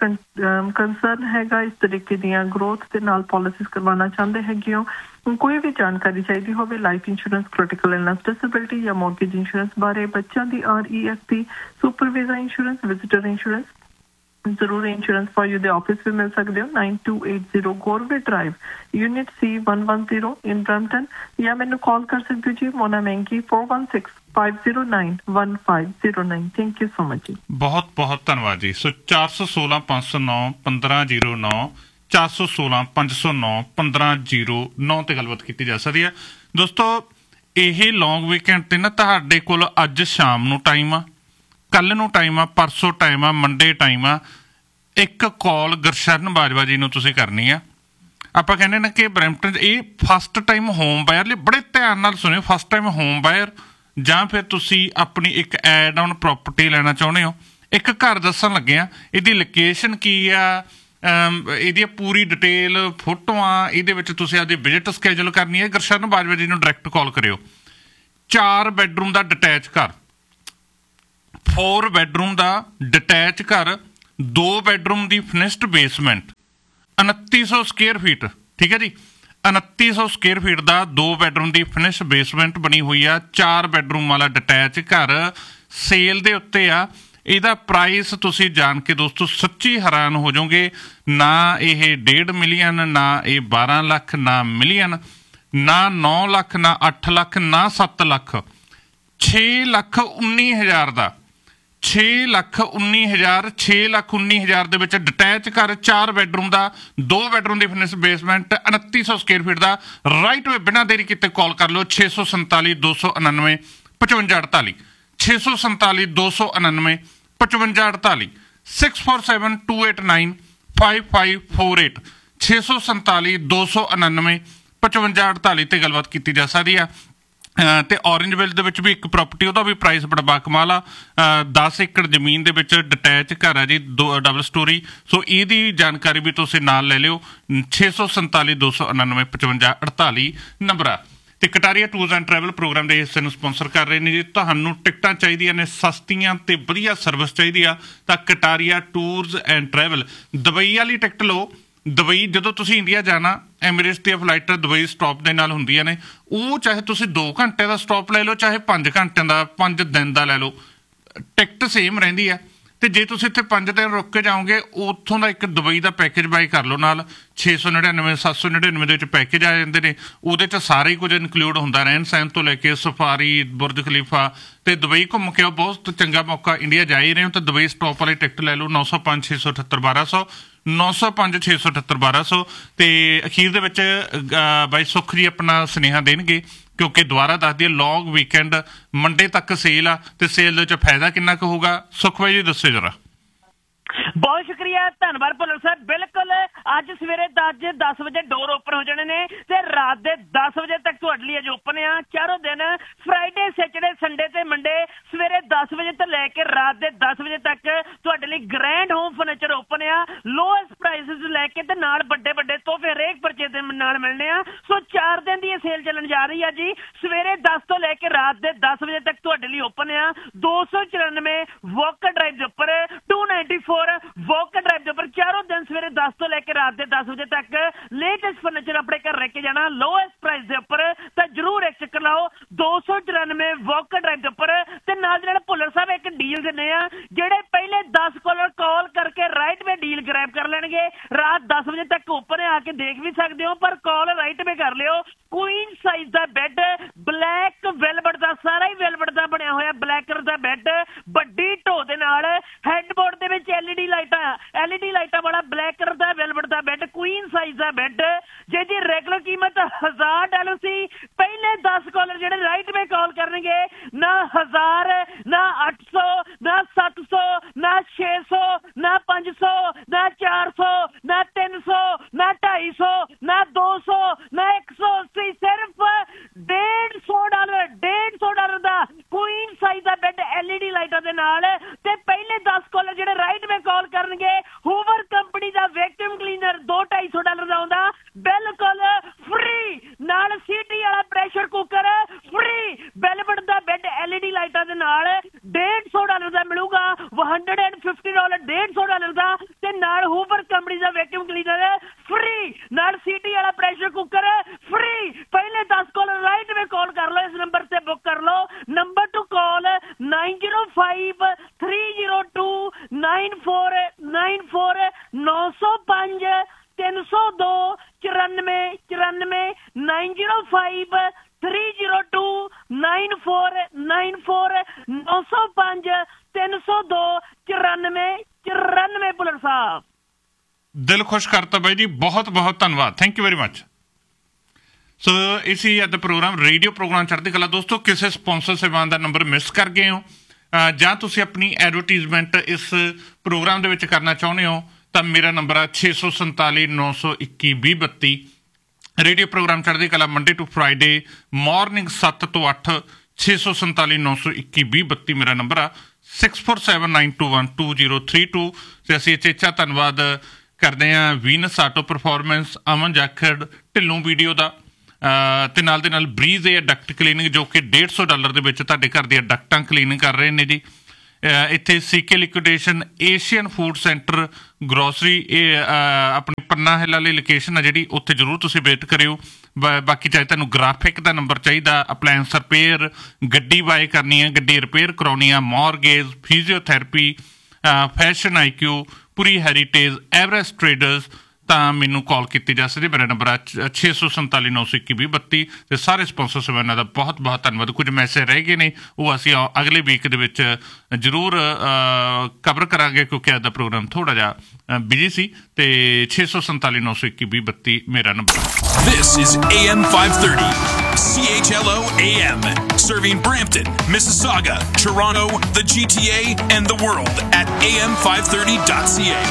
ਕੰਸਰਨ ਹੈਗਾ ਇਸ ਤਰੀਕੇ ਦੀਆਂ ਗਰੋਥ ਦੇ ਨਾਲ ਪਾਲਿਸੀਜ਼ ਕਰਵਾਉਣਾ ਚਾਹੁੰਦੇ ਹੈਗੇ ਹੋ, ਕੋਈ ਵੀ ਜਾਣਕਾਰੀ ਚਾਹੀਦੀ ਹੋਵੇ life insurance, critical illness, disability ਜਾਂ ਮੌਰਗੇਜ ਇੰਸ਼ੋਰੈਂਸ ਬਾਰੇ, ਬੱਚਿਆਂ ਦੀ R E F T, super visa insurance, visitor insurance, ਜ਼ਰੂਰ ਇੰਸ਼ੋਰੈਂਸ ਫॉर ਯੂ ਦੇ ਆਫਿਸ ਵੀ ਮਿਲ ਸਕਦੇ ਹੋ, ਨਾइन to eight zero ਗੋਰਵੇ drive unit C one one zero in Brampton, ਜਾਂ ਮੈਨੂੰ ਕਾਲ ਕਰ ਸਕਦੇ ਹੋ ਜੀ ਮੋਨਾ ਮੈਂਕੀ four one six five zero nine one five zero nine. Thank you so much ਜੀ, ਬਹੁਤ
ਬਹੁਤ ਧੰਨਵਾਦ ਜੀ। ਸੋ ਚਾਰ ਸੌ ਸੋਲਾਂ ਪੰਜ ਸੌ ਨੌ ਪੰਦਰਾਂ ਜ਼ੀਰੋ ਨੌ, ਚਾਰ ਸੌ ਸੋਲਾਂ ਪੰਜ ਸੌ ਨੌ ਪੰਦਰਾਂ ਜ਼ੀਰੋ ਨੌ ਤੇ ਗੱਲਬਾਤ ਕੀਤੀ ਜਾ ਸਕਦੀ ਹੈ। ਦੋਸਤੋ ਇਹ ਲੌਂਗ ਵੀਕਐਂਡ ਤੇ ਨਾ ਤੁਹਾਡੇ ਕੋਲ ਅੱਜ ਸ਼ਾਮ ਨੂੰ ਟਾਈਮ ਆ, ਕੱਲ ਨੂੰ ਟਾਈਮ ਆ, ਪਰਸੋਂ ਟਾਈਮ ਆ, ਮੰਡੇ ਟਾਈਮ ਆ। ਇੱਕ ਕਾਲ ਗੁਰਸ਼ਰਨ ਬਾਜਵਾ ਜੀ ਨੂੰ ਤੁਸੀਂ ਕਰਨੀ ਆ। ਆਪਾਂ ਕਹਿੰਦੇ ਨਾ ਕਿ ਬਰੈਂਪਟਨ ਇਹ ਫਸਟ ਟਾਈਮ ਹੋਮ ਬਾਇਰ ਲਈ ਬੜੇ ਧਿਆਨ ਨਾਲ ਸੁਣਿਓ, ਫਸਟ ਟਾਈਮ ਹੋਮ ਬਾਇਰ ਜਾਂ ਫਿਰ ਤੁਸੀਂ ਆਪਣੀ ਇੱਕ ਐਡ ਆਨ ਪ੍ਰੋਪਰਟੀ ਲੈਣਾ ਚਾਹੁੰਦੇ ਹੋ। ਇੱਕ ਘਰ ਦੱਸਣ ਲੱਗੇ ਆ, ਇਹਦੀ ਲੋਕੇਸ਼ਨ ਕੀ ਆ, ਇਹਦੀ ਪੂਰੀ ਡਿਟੇਲ, ਫੋਟੋਆਂ, ਇਹਦੇ ਵਿੱਚ ਤੁਸੀਂ ਆਪਦੀ ਵਿਜ਼ਿਟ ਸਕੈਜੂਲ ਕਰਨੀ ਹੈ। ਗੁਰਸ਼ਰਨ ਬਾਜਵਾ ਜੀ ਨੂੰ ਡਾਇਰੈਕਟ ਕਾਲ ਕਰਿਓ। ਚਾਰ ਬੈਡਰੂਮ ਦਾ ਡਿਟੈਚ ਘਰ, फोर बैडरूम का डिटैच घर, दो बैडरूम की फिनिश्ड बेसमेंट, उनती सौ स्केयर फीट, ठीक है जी, उनती सौ स्केयर फीट का दो बैडरूम की फिनिश बेसमेंट बनी हुई आ, चार बैडरूम वाला डिटैच घर सेल दे उत्ते आ। ਇਹਦਾ ਪ੍ਰਾਈਸ ਤੁਸੀਂ ਜਾਣ ਕੇ ਦੋਸਤੋ ਸੱਚੀ ਹੈਰਾਨ ਹੋ ਜਾਓਗੇ। ਨਾ ਇਹ ਡੇਢ ਮਿਲੀਅਨ, ਨਾ ਇਹ ਬਾਰਾਂ ਲੱਖ, ਨਾ ਮਿਲੀਅਨ, ਨਾ ਨੌ ਲੱਖ, ਨਾ ਅੱਠ ਲੱਖ, ਨਾ ਸੱਤ ਲੱਖ, ਛੇ ਲੱਖ ਉੱਨੀ ਹਜ਼ਾਰ ਦਾ, ਛੇ ਲੱਖ ਉੱਨੀ ਹਜ਼ਾਰ, ਛੇ ਲੱਖ ਉੱਨੀ ਹਜ਼ਾਰ ਦੇ ਵਿੱਚ ਡਿਟੈਚ ਘਰ, ਚਾਰ ਬੈਡਰੂਮ ਦਾ, ਦੋ ਬੈਡਰੂਮ ਦੀ ਫਿਨਿਸ਼ ਬੇਸਮੈਂਟ, ਉਨੱਤੀ ਸੌ ਸਕੁਅਰ ਫੀਟ ਦਾ। ਰਾਈਟ ਵੇ ਬਿਨਾਂ ਦੇਰੀ ਕੀਤੇ ਕਾਲ ਕਰ ਲਓ ਛੇ ਸੌ ਸੰਤਾਲੀ ਦੋ ਸੌ ਉਣਾਨਵੇਂ ਪਚਵੰਜਾ ਅੜਤਾਲੀ, ਛੇ ਸੌ ਸੰਤਾਲੀ ਦੋ ਸੌ ਉਣਾਨਵੇਂ ਪਚਵੰਜਾ ਅੜਤਾਲੀ, six four seven to eight nine five five four eight, ਛੇ ਸੌ ਸੰਤਾਲੀ ਦੋ ਸੌ ਉਣਾਨਵੇਂ ਪਚਵੰਜਾ ਅੜਤਾਲੀ ਤੇ ਗੱਲਬਾਤ ਕੀਤੀ ਜਾ ਸਕਦੀ ਆ। ਤੇ ਔਰੰਜ ਵਿਲ ਦੇ ਵਿੱਚ ਵੀ ਇੱਕ ਪ੍ਰਾਪਰਟੀ, ਉਹਦਾ ਵੀ ਪ੍ਰਾਈਸ ਬੜਾ ਬਾਕਮਾਲ ਆ, ਦਸ ਏਕੜ ਜ਼ਮੀਨ ਦੇ ਵਿੱਚ ਡਿਟੈਚ ਘਰ ਆ ਜੀ, ਦੋ ਡਬਲ ਸਟੋਰੀ। ਸੋ ਇਹਦੀ ਜਾਣਕਾਰੀ ਵੀ ਤੁਸੀਂ ਨਾਲ ਲੈ ਲਿਓ, ਛੇ ਸੌ ਸੰਤਾਲੀ ਦੋ ਸੌ ਉਣਾਨਵੇਂ ਪਚਵੰਜਾ ਅੜਤਾਲੀ ਨੰਬਰ ਆ। ਤੇ Kataria tours and travel programme ਦੇ ਹਿੱਸੇ ਨੂੰ ਸਪਾਂਸਰ ਕਰ ਰਹੇ ਨੇ ਜੀ। ਤੁਹਾਨੂੰ ਟਿਕਟਾਂ ਚਾਹੀਦੀਆਂ ਨੇ ਸਸਤੀਆਂ ਤੇ ਵਧੀਆ ਸਰਵਿਸ ਚਾਹੀਦੀ ਆ ਤਾਂ Kataria tours and travel. Dubai ਵਾਲੀ ਟਿਕਟ ਲਓ। ਦੁਬਈ ਜਦੋਂ ਤੁਸੀਂ ਇੰਡੀਆ ਜਾਣਾ, ਐਮੀਰੇਟਸ ਦੀਆਂ ਫਲਾਈਟਾਂ ਦੁਬਈ ਸਟਾਪ ਦੇ ਨਾਲ ਹੁੰਦੀਆਂ ਨੇ। ਉਹ ਚਾਹੇ ਤੁਸੀਂ ਦੋ ਘੰਟੇ ਦਾ ਸਟਾਪ ਲੈ ਲਓ, ਚਾਹੇ ਪੰਜ ਘੰਟਿਆਂ ਦਾ, ਪੰਜ ਦਿਨ ਦਾ ਲੈ ਲਓ, ਟਿਕਟ ਸੇਮ ਰਹਿੰਦੀ ਆ। ਤੇ ਜੇ ਤੁਸੀਂ ਇੱਥੇ ਪੰਜ ਦਿਨ ਰੁਕ ਕੇ ਜਾਓਗੇ, ਉੱਥੋਂ ਦਾ ਇੱਕ ਦੁਬਈ ਦਾ ਪੈਕੇਜ ਬਾਈ ਕਰ ਲਓ ਨਾਲ, ਛੇ ਸੌ ਨੜਿਨਵੇਂ ਸੱਤ ਸੌ ਨੜਿਨਵੇਂ ਦੇ ਵਿੱਚ ਪੈਕੇਜ ਆ ਜਾਂਦੇ ਨੇ। ਉਹਦੇ 'ਚ ਸਾਰੇ ਹੀ ਕੁਝ ਇਨਕਲੂਡ ਹੁੰਦਾ, ਰਹਿਣ ਸਹਿਣ ਤੋਂ ਲੈ ਕੇ ਸਫਾਰੀ, ਬੁਰਜ ਖਲੀਫਾ ਤੇ ਦੁਬਈ ਘੁੰਮ ਕੇ ਆਓ। ਬਹੁਤ ਚੰਗਾ ਮੌਕਾ, ਇੰਡੀਆ ਜਾ ਹੀ ਰਹੇ ਹੋ ਤਾਂ ਦੁਬਈ ਸਟਾਪ ਵਾਲੀ ਟਿਕਟ ਲੈ ਲਓ, ਨੌ ਸੌ ਪੰਜ ਛੇ ਸੌ ਅਠੱਤਰ ਬਾਰਾਂ ਸੌ, ਨੌ ਸੌ ਪੰਜ ਛੇ ਸੌ ਅਠੱਤਰ ਬਾਰਾਂ ਸੌ। ਤੇ ਅਖੀਰ ਦੇ ਵਿੱਚ ਬਾਈ ਸੁੱਖ ਜੀ ਆਪਣਾ ਸੁਨੇਹਾ ਦੇਣਗੇ, ਕਿਉਂਕਿ ਦੁਬਾਰਾ ਦੱਸ ਦਈਏ ਲੌਂਗ ਵੀਕਐਂਡ ਮੰਡੇ ਤੱਕ ਸੇਲ ਆ ਤੇ ਸੇਲ ਦੇ ਵਿੱਚ ਫਾਇਦਾ ਕਿੰਨਾ ਕੁ ਹੋਊਗਾ, ਸੁੱਖ ਬਾਈ ਜੀ ਦੱਸਿਓ ਜਰਾ।
ਬਹੁਤ ਸ਼ੁਕਰੀਆ, ਧੰਨਵਾਦ ਭੁੱਲਰ ਸਾਹਿਬ। ਬਿਲਕੁਲ ਅੱਜ ਸਵੇਰੇ ਦਸ ਦਸ ਵਜੇ ਡੋਰ ਓਪਨ ਹੋ ਜਾਣੇ ਨੇ ਤੇ ਰਾਤ ਦੇ ਦਸ ਵਜੇ ਤੱਕ ਤੁਹਾਡੇ ਲਈ ਅੱਜ ਓਪਨ ਆ। ਚਾਰੋਂ ਦਿਨ ਫਰਾਈਡੇ, ਸੈਟਰਡੇ, ਸੰਡੇ ਤੇ ਮੰਡੇ ਸਵੇਰੇ ਦਸ ਵਜੇ ਤੋਂ ਲੈ ਕੇ ਰਾਤ ਦੇ ਦਸ ਵਜੇ ਤੱਕ ਤੁਹਾਡੇ ਲਈ ਗ੍ਰੈਂਡ ਹੋਮ ਫਰਨੀਚਰ ਓਪਨ ਆ। ਲੋਐਸਟ ਪ੍ਰਾਈਸਿਸ ਲੈ ਕੇ ਤੇ ਨਾਲ ਵੱਡੇ ਵੱਡੇ ਤੋਹਫੇ ਹਰੇਕ ਪਰਚੇਜ਼ ਦੇ ਨਾਲ ਮਿਲਣੇ ਆ। ਸੋ ਚਾਰ ਦਿਨ ਦੀ ਇਹ ਸੇਲ ਚੱਲਣ ਜਾ ਰਹੀ ਆ ਜੀ। ਸਵੇਰੇ ਦਸ ਤੋਂ ਲੈ ਕੇ ਰਾਤ ਦੇ ਦਸ ਵਜੇ ਤੱਕ ਤੁਹਾਡੇ ਲਈ ਓਪਨ ਆ। ਦੋ ਸੌ ਚੁਰਾਨਵੇਂ ਵਾਕਰ ਡਰਾਈਵ ਦੇ ਉੱਪਰ, to ninety four Walker drive ਦੇ ਉੱਪਰ ਚਾਰੋਂ ਦਿਨ ਸਵੇਰੇ ਦਸ ਤੋਂ ਲੈ ਕੇ ਰਾਤ ਦੇ ਦਸ ਵਜੇ ਤੱਕ ਲੇਟੈਸਟ ਫਰਨੀਚਰ ਆਪਣੇ ਘਰ ਲੈ ਕੇ ਜਾਣਾ ਲੋਐਸਟ ਪ੍ਰਾਈਸ ਦੇ ਉੱਪਰ, ਤਾਂ ਜਰੂਰ ਇੱਕ ਚੱਕਰ ਲਾਓ। ਦੋ ਸੌ ਚੁਰਾਨਵੇਂ ਵਾਕਰ ਡਰਾਈਵ ਦੇ ਉੱਪਰ। ਤੇ ਨਾਲ ਦੇ ਨਾਲ ਭੁੱਲਰ ਸਾਹਿਬ ਇੱਕ ਡੀਲ ਦਿੰਦੇ ਆ, ਜਿਹੜੇ ਪਹਿਲੇ ਦਸ ਕਾਲਰ ਕਾਲ ਕਰਕੇ ਰਾਈਟ ਵੇ ਡੀਲ ਗ੍ਰੈਬ ਕਰ ਲੈਣਗੇ। ਰਾਤ ਦਸ ਵਜੇ ਤੱਕ ਓਪਨ ਆ ਕੇ ਦੇਖ ਵੀ ਸਕਦੇ ਹੋ, ਪਰ ਕਾਲ ਰਾਈਟ ਵੇ ਕਰ ਲਿਓ। ਕੁਈਨ ਸਾਈਜ਼ ਦਾ ਬੈੱਡ, ਬਲੈਕ ਵੈਲਵਟ ਦਾ, ਸਾਰਾ ਹੀ ਵੈਲਵਟ ਦਾ ਬਣਿਆ ਹੋਇਆ ਬਲੈਕ ਕਲਰ ਦਾ ਬੈੱਡ, ਵੱਡੀ ਢੋ ਦੇ ਨਾਲ ਹੈਡਬੋਰਡ ਦੇ ਵਿੱਚ ਐਲਈਡੀ ਲਾਈਟਾਂ, ਐਲਈਡੀ ਲਾਈਟਾਂ ਵਾਲਾ ਬਲੈਕ ਕਲਰ ਦਾ ਵੈਲਵਟ ਦਾ ਬੈੱਡ, ਕੁਈਨ ਸਾਈਜ਼ ਦਾ ਬੈੱਡ, ਜਿਹਦੀ ਰੈਗੂਲਰ ਕੀਮਤ ਹਜ਼ਾਰ ਡਾਲਰ ਸੀ। ਪਹਿਲੇ ਦਸ ਕਾਲਰ ਜਿਹੜੇ ਰਾਈਟ ਵੇ ਕਾਲ ਕਰਨਗੇ, ਨਾ ਹਜ਼ਾਰ, ਨਾ ਅੱਠ ਸੌ, ਨਾ ਸੱਤ ਸੌ, ਨਾ ਛੇ ਸੌ, ਨਾ ਪੰਜ ਸੌ, ਨਾ ਚਾਰ ਸੌ, ਨਾ ਤਿੰਨ ਸੌ, ਨਾ ਢਾਈ ਸੌ, ਨਾ ਦੋ ਸੌ, ਨਾ ਇੱਕ ਸੌ ਅੱਸੀ, ਸਿਰਫ ਡੇਢ ਸੌ ਡਾਲਰ, ਡੇਢ ਸੌ ਡਾਲਰ ਦਾ ਕੁਈਨ ਸਾਈਜ਼ ਦਾ ਬੈੱਡ ਐਲਈਡੀ ਲਾਈਟਾਂ ਦੇ ਨਾਲ। ਤੇ ਪਹਿਲੇ ਦਸ ਕਾਲਰ ਜਿਹੜੇ ਰਾਈਟ ਵੇ ਕਾਲ ਕਰਨਗੇ, ਹੂਵਰ ਕੰਪਨੀ ਦਾ ਵੈਕਿਊਮ ਕਲੀਨਰ ਦੋ ਢਾਈ ਸੌ ਡਾਲਰ ਦਾ ਆਉਂਦਾ, ਬਿਲਕੁਲ ਫ੍ਰੀ, ਨਾਲ ਸੀਟੀ ਵਾਲਾ ਪ੍ਰੈਸ਼ਰ ਕੁੱਕਰ ਫ੍ਰੀ, ਵੈਲਵਟ ਦਾ ਬੈੱਡ ਐਲਈਡੀ ਲਾਈਟਾਂ ਦੇ ਨਾਲ ਡੇਢ ਸੌ ਡਾਲਰ ਦਾ ਮਿਲੂਗਾ, ਹੰਡਰਡ ਐਂਡ ਫਿਫਟੀ ਡਾਲਰ, ਡੇਢ ਸੌ ਡਾਲਰ ਦਾ। ਤੇ ਨਾਲ ਹੂਵਰ ਕੰਪਨੀ ਦਾ ਵੈਕਿਊਮ ਕਲੀਨਰ ਫ੍ਰੀ, ਨਾਲ ਸੀਟੀ ਵਾਲਾ ਪ੍ਰੈਸ਼ਰ ਕੁੱਕਰ ਫ੍ਰੀ। ਪਹਿਲੇ ਦਸ ਕਾਲਰ ਰਾਈਟ ਵੇ ਕਾਲ ਕਰ ਲਓ, ਇਸ ਨੰਬਰ ਤੇ ਬੁੱਕ ਕਰ ਲਓ। ਨੰਬਰ ਟੂ ਕਾਲ nine zero five three zero two nine four nine four, ਨੌ ਸੌ ਪੰਜ ਤਿੰਨ ਸੌ ਦੋ ਚੁਰਾਨਵੇਂ ਚੁਰਾਨਵੇਂ, nine zero five three zero two nine four nine four, ਨੌ ਸੌ ਪੰਜ ਤਿੰਨ ਸੌ ਦੋ ਚੁਰਾਨਵੇਂ ਚੁਰਾਨਵੇਂ। ਭੁੱਲਰ ਸਾਹਿਬ
ਦਿਲ ਖੁਸ਼ ਕਰਤਾ ਬਾਈ ਜੀ, ਬਹੁਤ ਬਹੁਤ ਧੰਨਵਾਦ, ਥੈਂਕ ਯੂ ਵੈਰੀ ਮਚ। ਸੋ ਇਸੀ ਅੱਜ ਦਾ ਪ੍ਰੋਗਰਾਮ ਰੇਡੀਓ ਪ੍ਰੋਗਰਾਮ ਚੜ੍ਹਦੀ ਕਲਾ। ਦੋਸਤੋ ਕਿਸੇ ਸਪਾਂਸਰ ਸੇਵਾਵਾਂ ਦਾ ਨੰਬਰ ਮਿਸ ਕਰ ਗਏ ਹੋ ਜਾਂ ਤੁਸੀਂ ਆਪਣੀ ਐਡਵਰਟੀਜ਼ਮੈਂਟ ਇਸ ਪ੍ਰੋਗਰਾਮ ਦੇ ਵਿੱਚ ਕਰਨਾ ਚਾਹੁੰਦੇ ਹੋ ਤਾਂ ਮੇਰਾ ਨੰਬਰ ਆ ਛੇ ਸੌ ਸੰਤਾਲੀ ਨੌ ਸੌ ਇੱਕੀ ਵੀਹ ਬੱਤੀ। ਰੇਡੀਓ ਪ੍ਰੋਗਰਾਮ ਚੜ੍ਹਦੀ ਕਲਾ ਮੰਡੇ ਟੂ ਫਰਾਈਡੇ ਮਾਰਨਿੰਗ ਸੱਤ ਤੋਂ ਅੱਠ, ਛੇ ਸੌ ਸੰਤਾਲੀ ਨੌ ਸੌ ਇੱਕੀ ਵੀਹ ਬੱਤੀ ਮੇਰਾ ਨੰਬਰ ਆ, six four seven nine to one two zero three two. ਅਤੇ ਅਸੀਂ ਚੇਚਾ ਧੰਨਵਾਦ ਕਰਦੇ ਹਾਂ ਵੀਨਸ ਆਟੋ ਪਰਫੋਰਮੈਂਸ, ਅਮਨ ਜਾਖੜ ਢਿੱਲੋਂ ਵੀਡੀਓ ਦਾ, ਅਤੇ ਨਾਲ ਦੇ ਨਾਲ ਬਰੀਜ਼ ਏਅਰ ਡਕਟ ਕਲੀਨਿੰਗ ਜੋ ਕਿ ਡੇਢ ਸੌ ਡਾਲਰ ਦੇ ਵਿੱਚ ਤੁਹਾਡੇ ਘਰ ਦੀਆਂ ਡਕਟਾਂ ਕਲੀਨਿੰਗ ਕਰ ਰਹੇ ਨੇ ਜੀ। ਇੱਥੇ ਸੀਕੇ ਲਿਕੁਇਡੇਸ਼ਨ ਏਸ਼ੀਅਨ ਫੂਡ ਸੈਂਟਰ ਗਰੋਸਰੀ ਇਹ ਆਪਣੀ ਪੰਨਾ ਹਿੱਲ ਵਾਲੀ ਲੋਕੇਸ਼ਨ ਆ ਜਿਹੜੀ, ਉੱਥੇ ਜ਼ਰੂਰ ਤੁਸੀਂ ਵਿਜ਼ਿਟ ਕਰਿਓ। ਬਾਕੀ ਚਾਹੇ ਤੁਹਾਨੂੰ ਗ੍ਰਾਫਿਕ ਦਾ ਨੰਬਰ ਚਾਹੀਦਾ, ਅਪਲਾਇੰਸ ਰਿਪੇਅਰ, ਗੱਡੀ ਬਾਏ ਕਰਨੀ ਹੈ, ਗੱਡੀ ਰਿਪੇਅਰ ਕਰਾਉਣੀ ਆ, ਮੌਰਗੇਜ, ਫਿਜ਼ੀਓਥੈਰੇਪੀ, ਫੈਸ਼ਨ ਆਈ ਕਿਊ, ਪੂਰੀ ਹੈਰੀਟੇਜ, ਐਵਰੈਸਟ ਟ੍ਰੇਡਰਸ, ਤਾਂ ਮੈਨੂੰ ਕਾਲ ਕੀਤੀ ਜਾ ਸਕਦੀ। ਮੇਰਾ ਨੰਬਰ ਆ ਛੇ ਸੌ ਸੰਤਾਲੀ ਨੌ ਸੌ ਇੱਕੀ ਵੀਹ ਬੱਤੀ। ਅਤੇ ਸਾਰੇ ਸਪੋਂਸਰ ਸਭਾਨਾਂ ਦਾ ਬਹੁਤ ਬਹੁਤ ਧੰਨਵਾਦ। ਕੁਝ ਮੈਸੇਜ ਰਹਿ ਗਏ ਨੇ, ਉਹ ਅਸੀਂ ਅਗਲੇ ਵੀਕ ਦੇ ਵਿੱਚ ਜ਼ਰੂਰ ਕਵਰ ਕਰਾਂਗੇ, ਕਿਉਂਕਿ ਅੱਜ ਦਾ ਪ੍ਰੋਗਰਾਮ ਥੋੜ੍ਹਾ ਜਿਹਾ ਬਿਜੀ ਸੀ। ਅਤੇ ਛੇ ਸੌ ਸੰਤਾਲੀ ਨੌ ਸੌ ਇੱਕੀ ਵੀਹ ਬੱਤੀ ਮੇਰਾ number.
This is A M five thirty, C H L O A M, serving Brampton, Mississauga, Toronto, the G T A, and the world at A M five thirty dot C A.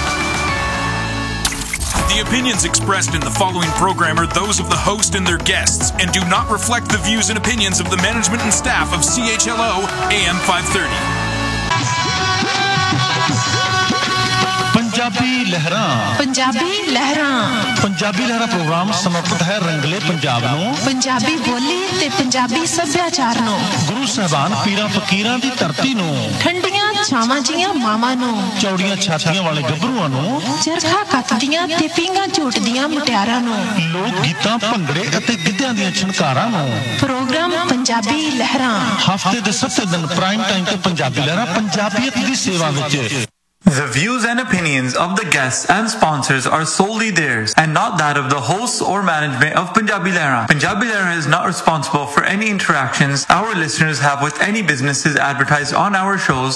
The opinions expressed in the following program are those of the host and their guests and do not reflect the views and opinions of the management and staff of C H L O A M five thirty.
Punjabi ਲਹਿਰਾਂ ਪੰਜਾਬੀ ਲਹਿਰਾਂ ਪੰਜਾਬੀ ਲਹਿਰਾਂ programme ਸਮਰਪਿਤ ਹੈ ਰੰਗਲੇ ਪੰਜਾਬ ਨੂੰ, ਪੰਜਾਬੀ ਬੋਲੀ ਤੇ ਪੰਜਾਬੀ ਸੱਭਿਆਚਾਰ ਨੂੰ, ਗੁਰੂ ਸਾਹਿਬਾਨ ਪੀਰਾਂ ਫਕੀਰਾਂ ਦੀ ਧਰਤੀ ਨੂੰ, ਠੰਡੀਆਂ ਛਾਵਾਂ ਜੀਆਂ ਮਾਵਾਂ ਨੂੰ, ਚੌੜੀਆਂ ਛਾਤੀਆਂ ਵਾਲੇ ਗੱਭਰੂਆਂ ਨੂੰ, ਚਰਖਾ ਕੱਤਦੀਆਂ ਤੇ ਪੀਂਘਾਂ ਝੂਟਦੀਆਂ ਮੁਟਿਆਰਾਂ ਨੂੰ, ਲੋਕ ਗੀਤਾਂ, ਭੰਗੜੇ ਅਤੇ ਗਿੱਧਿਆਂ ਦੀਆਂ ਛਣਕਾਰਾਂ ਨੂੰ। ਪ੍ਰੋਗਰਾਮ ਪੰਜਾਬੀ ਲਹਿਰਾਂ ਹਫ਼ਤੇ ਦੇ ਸੱਤ ਦਿਨ ਪ੍ਰਾਈਮ ਟਾਈਮ ਤੇ ਪੰਜਾਬੀ ਲਹਿਰਾਂ ਪੰਜਾਬੀਅਤ ਦੀ ਸੇਵਾ ਵਿੱਚ।
The views and opinions of the guests and sponsors are solely theirs and not that of the hosts or management of Punjabi Lehra. Punjabi Lehra is not responsible for any interactions our listeners have with any businesses advertised on our shows.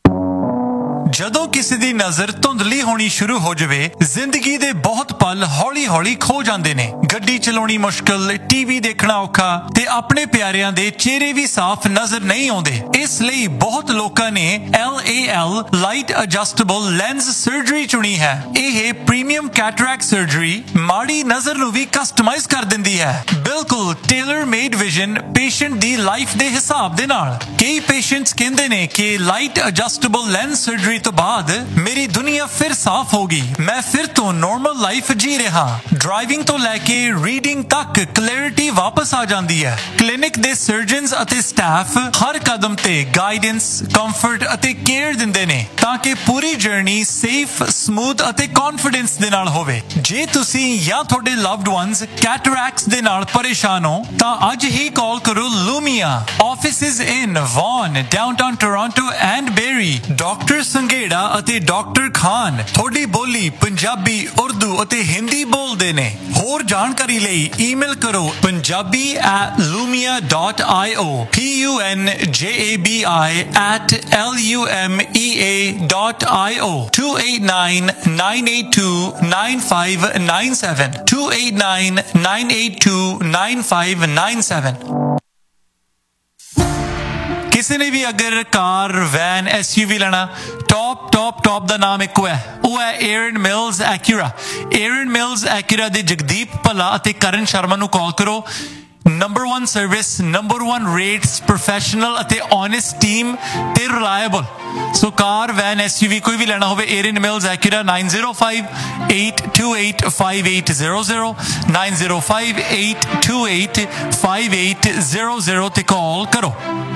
ਜਦੋਂ ਕਿਸੇ ਦੀ ਨਜ਼ਰ ਧੁੰਦਲੀ ਹੋਣੀ ਸ਼ੁਰੂ ਹੋ ਜਾਵੇ, ਜ਼ਿੰਦਗੀ ਦੇ ਬਹੁਤ ਪਲ ਹੌਲੀ ਹੌਲੀ ਖੋ ਜਾਂਦੇ ਨੇ। ਗੱਡੀ ਚਲਾਉਣੀ ਮੁਸ਼ਕਲ, ਟੀਵੀ ਦੇਖਣਾ ਔਖਾ ਤੇ ਆਪਣੇ ਪਿਆਰਿਆਂ ਦੇ ਚਿਹਰੇ ਵੀ ਸਾਫ਼ ਨਜ਼ਰ ਨਹੀਂ ਆਉਂਦੇ। ਇਸ ਲਈ ਬਹੁਤ ਲੋਕਾਂ ਨੇ L A L light adjustable lens surgery ਚੁਣੀ ਹੈ। ਇਹ ਪ੍ਰੀਮੀਅਮ ਕੈਟਰੈਕਟ ਸਰਜਰੀ ਮਾੜੀ ਨਜ਼ਰ ਨੂੰ ਵੀ ਕਸਟਮਾਈਜ਼ ਕਰ ਦਿੰਦੀ ਹੈ, ਬਿਲਕੁਲ ਟੇਲਰ ਮੇਡ ਵਿਜ਼ਨ ਪੇਸ਼ੈਂਟ ਦੀ ਲਾਈਫ ਦੇ ਹਿਸਾਬ ਦੇ ਨਾਲ। ਕਈ ਪੇਸ਼ੈਂਟਸ ਕਹਿੰਦੇ ਨੇ ਕਿ ਲਾਈਟ ਐਡਜਸਟੇਬਲ ਲੈਂਸ ਸਰਜਰੀ ਤੋਂ ਬਾਅਦ ਮੇਰੀ ਦੁਨੀਆ ਫਿਰ ਸਾਫ਼ ਹੋ ਗਈ, ਮੈਂ ਫਿਰ ਤੋਂ ਨਾਰਮਲ ਲਾਈਫ ਜੀ ਰਿਹਾ। ਡਰਾਈਵਿੰਗ ਤੋਂ ਲੈ ਕੇ ਰੀਡਿੰਗ ਤੱਕ ਕਲੈਰਿਟੀ ਵਾਪਸ ਆ ਜਾਂਦੀ ਹੈ। ਕਲੀਨਿਕ ਦੇ ਸਰਜਨਸ ਅਤੇ ਸਟਾਫ ਹਰ ਕਦਮ ਤੇ ਗਾਈਡੈਂਸ, ਕੰਫਰਟ ਅਤੇ ਕੇਅਰ ਦਿੰਦੇ ਨੇ ਤਾਂ ਕਿ ਪੂਰੀ ਜਰਨੀ ਸੇਫ, ਸਮੂਥ ਅਤੇ ਕੌਨਫੀਡੈਂਸ ਦੇ ਨਾਲ ਹੋਵੇ। ਜੇ ਤੁਸੀਂ ਜਾਂ ਤੁਹਾਡੇ ਲਵਡ ਵਨਸ ਕੈਟਰੈਕਟਸ ਦੇ ਨਾਲ ਪਰੇਸ਼ਾਨ ਹੋ ਤਾਂ ਅੱਜ ਹੀ ਕਾਲ ਕਰੋ ਲੂਮੀਆ। Offices in won, downtown Toronto and berry. Doctor Sanghera ਅਤੇ ਡਾਕਟਰ ਖਾਨ ਤੁਹਾਡੀ ਬੋਲੀ ਪੰਜਾਬੀ, ਉਰਦੂ ਅਤੇ ਹਿੰਦੀ ਬੋਲਦੇ ਨੇ। ਹੋਰ ਜਾਣਕਾਰੀ ਲਈ ਈਮੇਲ ਕਰੋ Punjabi at lumia dot io, P U N J A B I at L U M E A dot I O, two eight nine, nine eight two, nine five nine seven, two eight nine, nine eight two, nine five nine seven। ਕਿਸੇ ਨੇ ਵੀ ਅਗਰ ਕਾਰ, van, S you ਵੀ ਲੈਣਾ, top top top ਦਾ ਨਾਮ ਇੱਕੋ ਹੈ, ਉਹ ਹੈ ਏਰਨ mills ਐਕਿਊਰਾ। ਏਰਨ mills ਐਕਿਊਰਾ ਦੇ ਜਗਦੀਪ ਭੱਲਾ ਅਤੇ ਕਰਨ ਸ਼ਰਮਾ ਨੂੰ ਕਾਲ ਕਰੋ। Number one service, number one rates, professional ਅਤੇ ਓਨੈਸਟ ਟੀਮ ਤੇ reliable. So car, van, S you ਵੀ ਕੋਈ ਵੀ ਲੈਣਾ ਹੋਵੇ, ਏਰਨ mills ਐਕਿਊਰਾ nine zero five eight two eight five eight zero zero, nine zero five eight two eight five eight zero zero ਤੇ ਕਾਲ ਕਰੋ।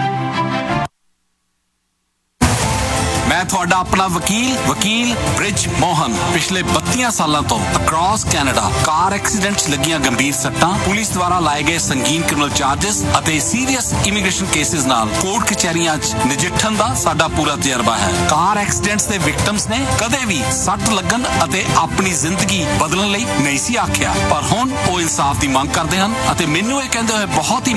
ਮੈਂ ਤੁਹਾਡਾ ਆਪਣਾ ਵਕੀਲ ਵਕੀਲ ਬ੍ਰਿਜ ਮੋਹਨ ਪਿਛਲੇ ਬੱਤੀਆਂ ਸਾਲਾਂ ਤੋਂ ਅਕ੍ਰੋਸ ਕੈਨੇਡਾ ਕਾਰ ਐਕਸੀਡੈਂਟਸ ਲੱਗੀਆਂ ਗੰਭੀਰ ਸੱਟਾਂ, ਪੁਲਿਸ ਦੁਆਰਾ ਲਾਏ ਗਏ ਸੰਗੀਨ ਕ੍ਰਿਮੀਨਲ ਚਾਰਜਸ ਅਤੇ ਸੀਰੀਅਸ ਇਮੀਗ੍ਰੇਸ਼ਨ ਕੇਸਿਸ ਨਾਲ ਕੋਰਟ ਕਚਹਿਰੀਆਂ 'ਚ ਨਜਿੱਠਣ ਦਾ ਸਾਡਾ ਪੂਰਾ ਤਜਰਬਾ ਹੈ। ਕਾਰ ਐਕਸੀਡੈਂਟਸ ਦੇ ਵਿਕਟਮਸ ਨੇ ਕਦੇ ਵੀ ਸੱਟ ਲੱਗਣ ਅਤੇ ਆਪਣੀ ਜ਼ਿੰਦਗੀ ਬਦਲਣ ਲਈ ਨਹੀਂ ਸੀ ਆਖਿਆ, ਪਰ ਹੁਣ ਉਹ ਇਨਸਾਫ ਦੀ ਮੰਗ ਕਰਦੇ ਹਨ ਅਤੇ ਮੈਨੂੰ ਇਹ ਕਹਿੰਦੇ ਹੋਏ ਬਹੁਤ ਹੀ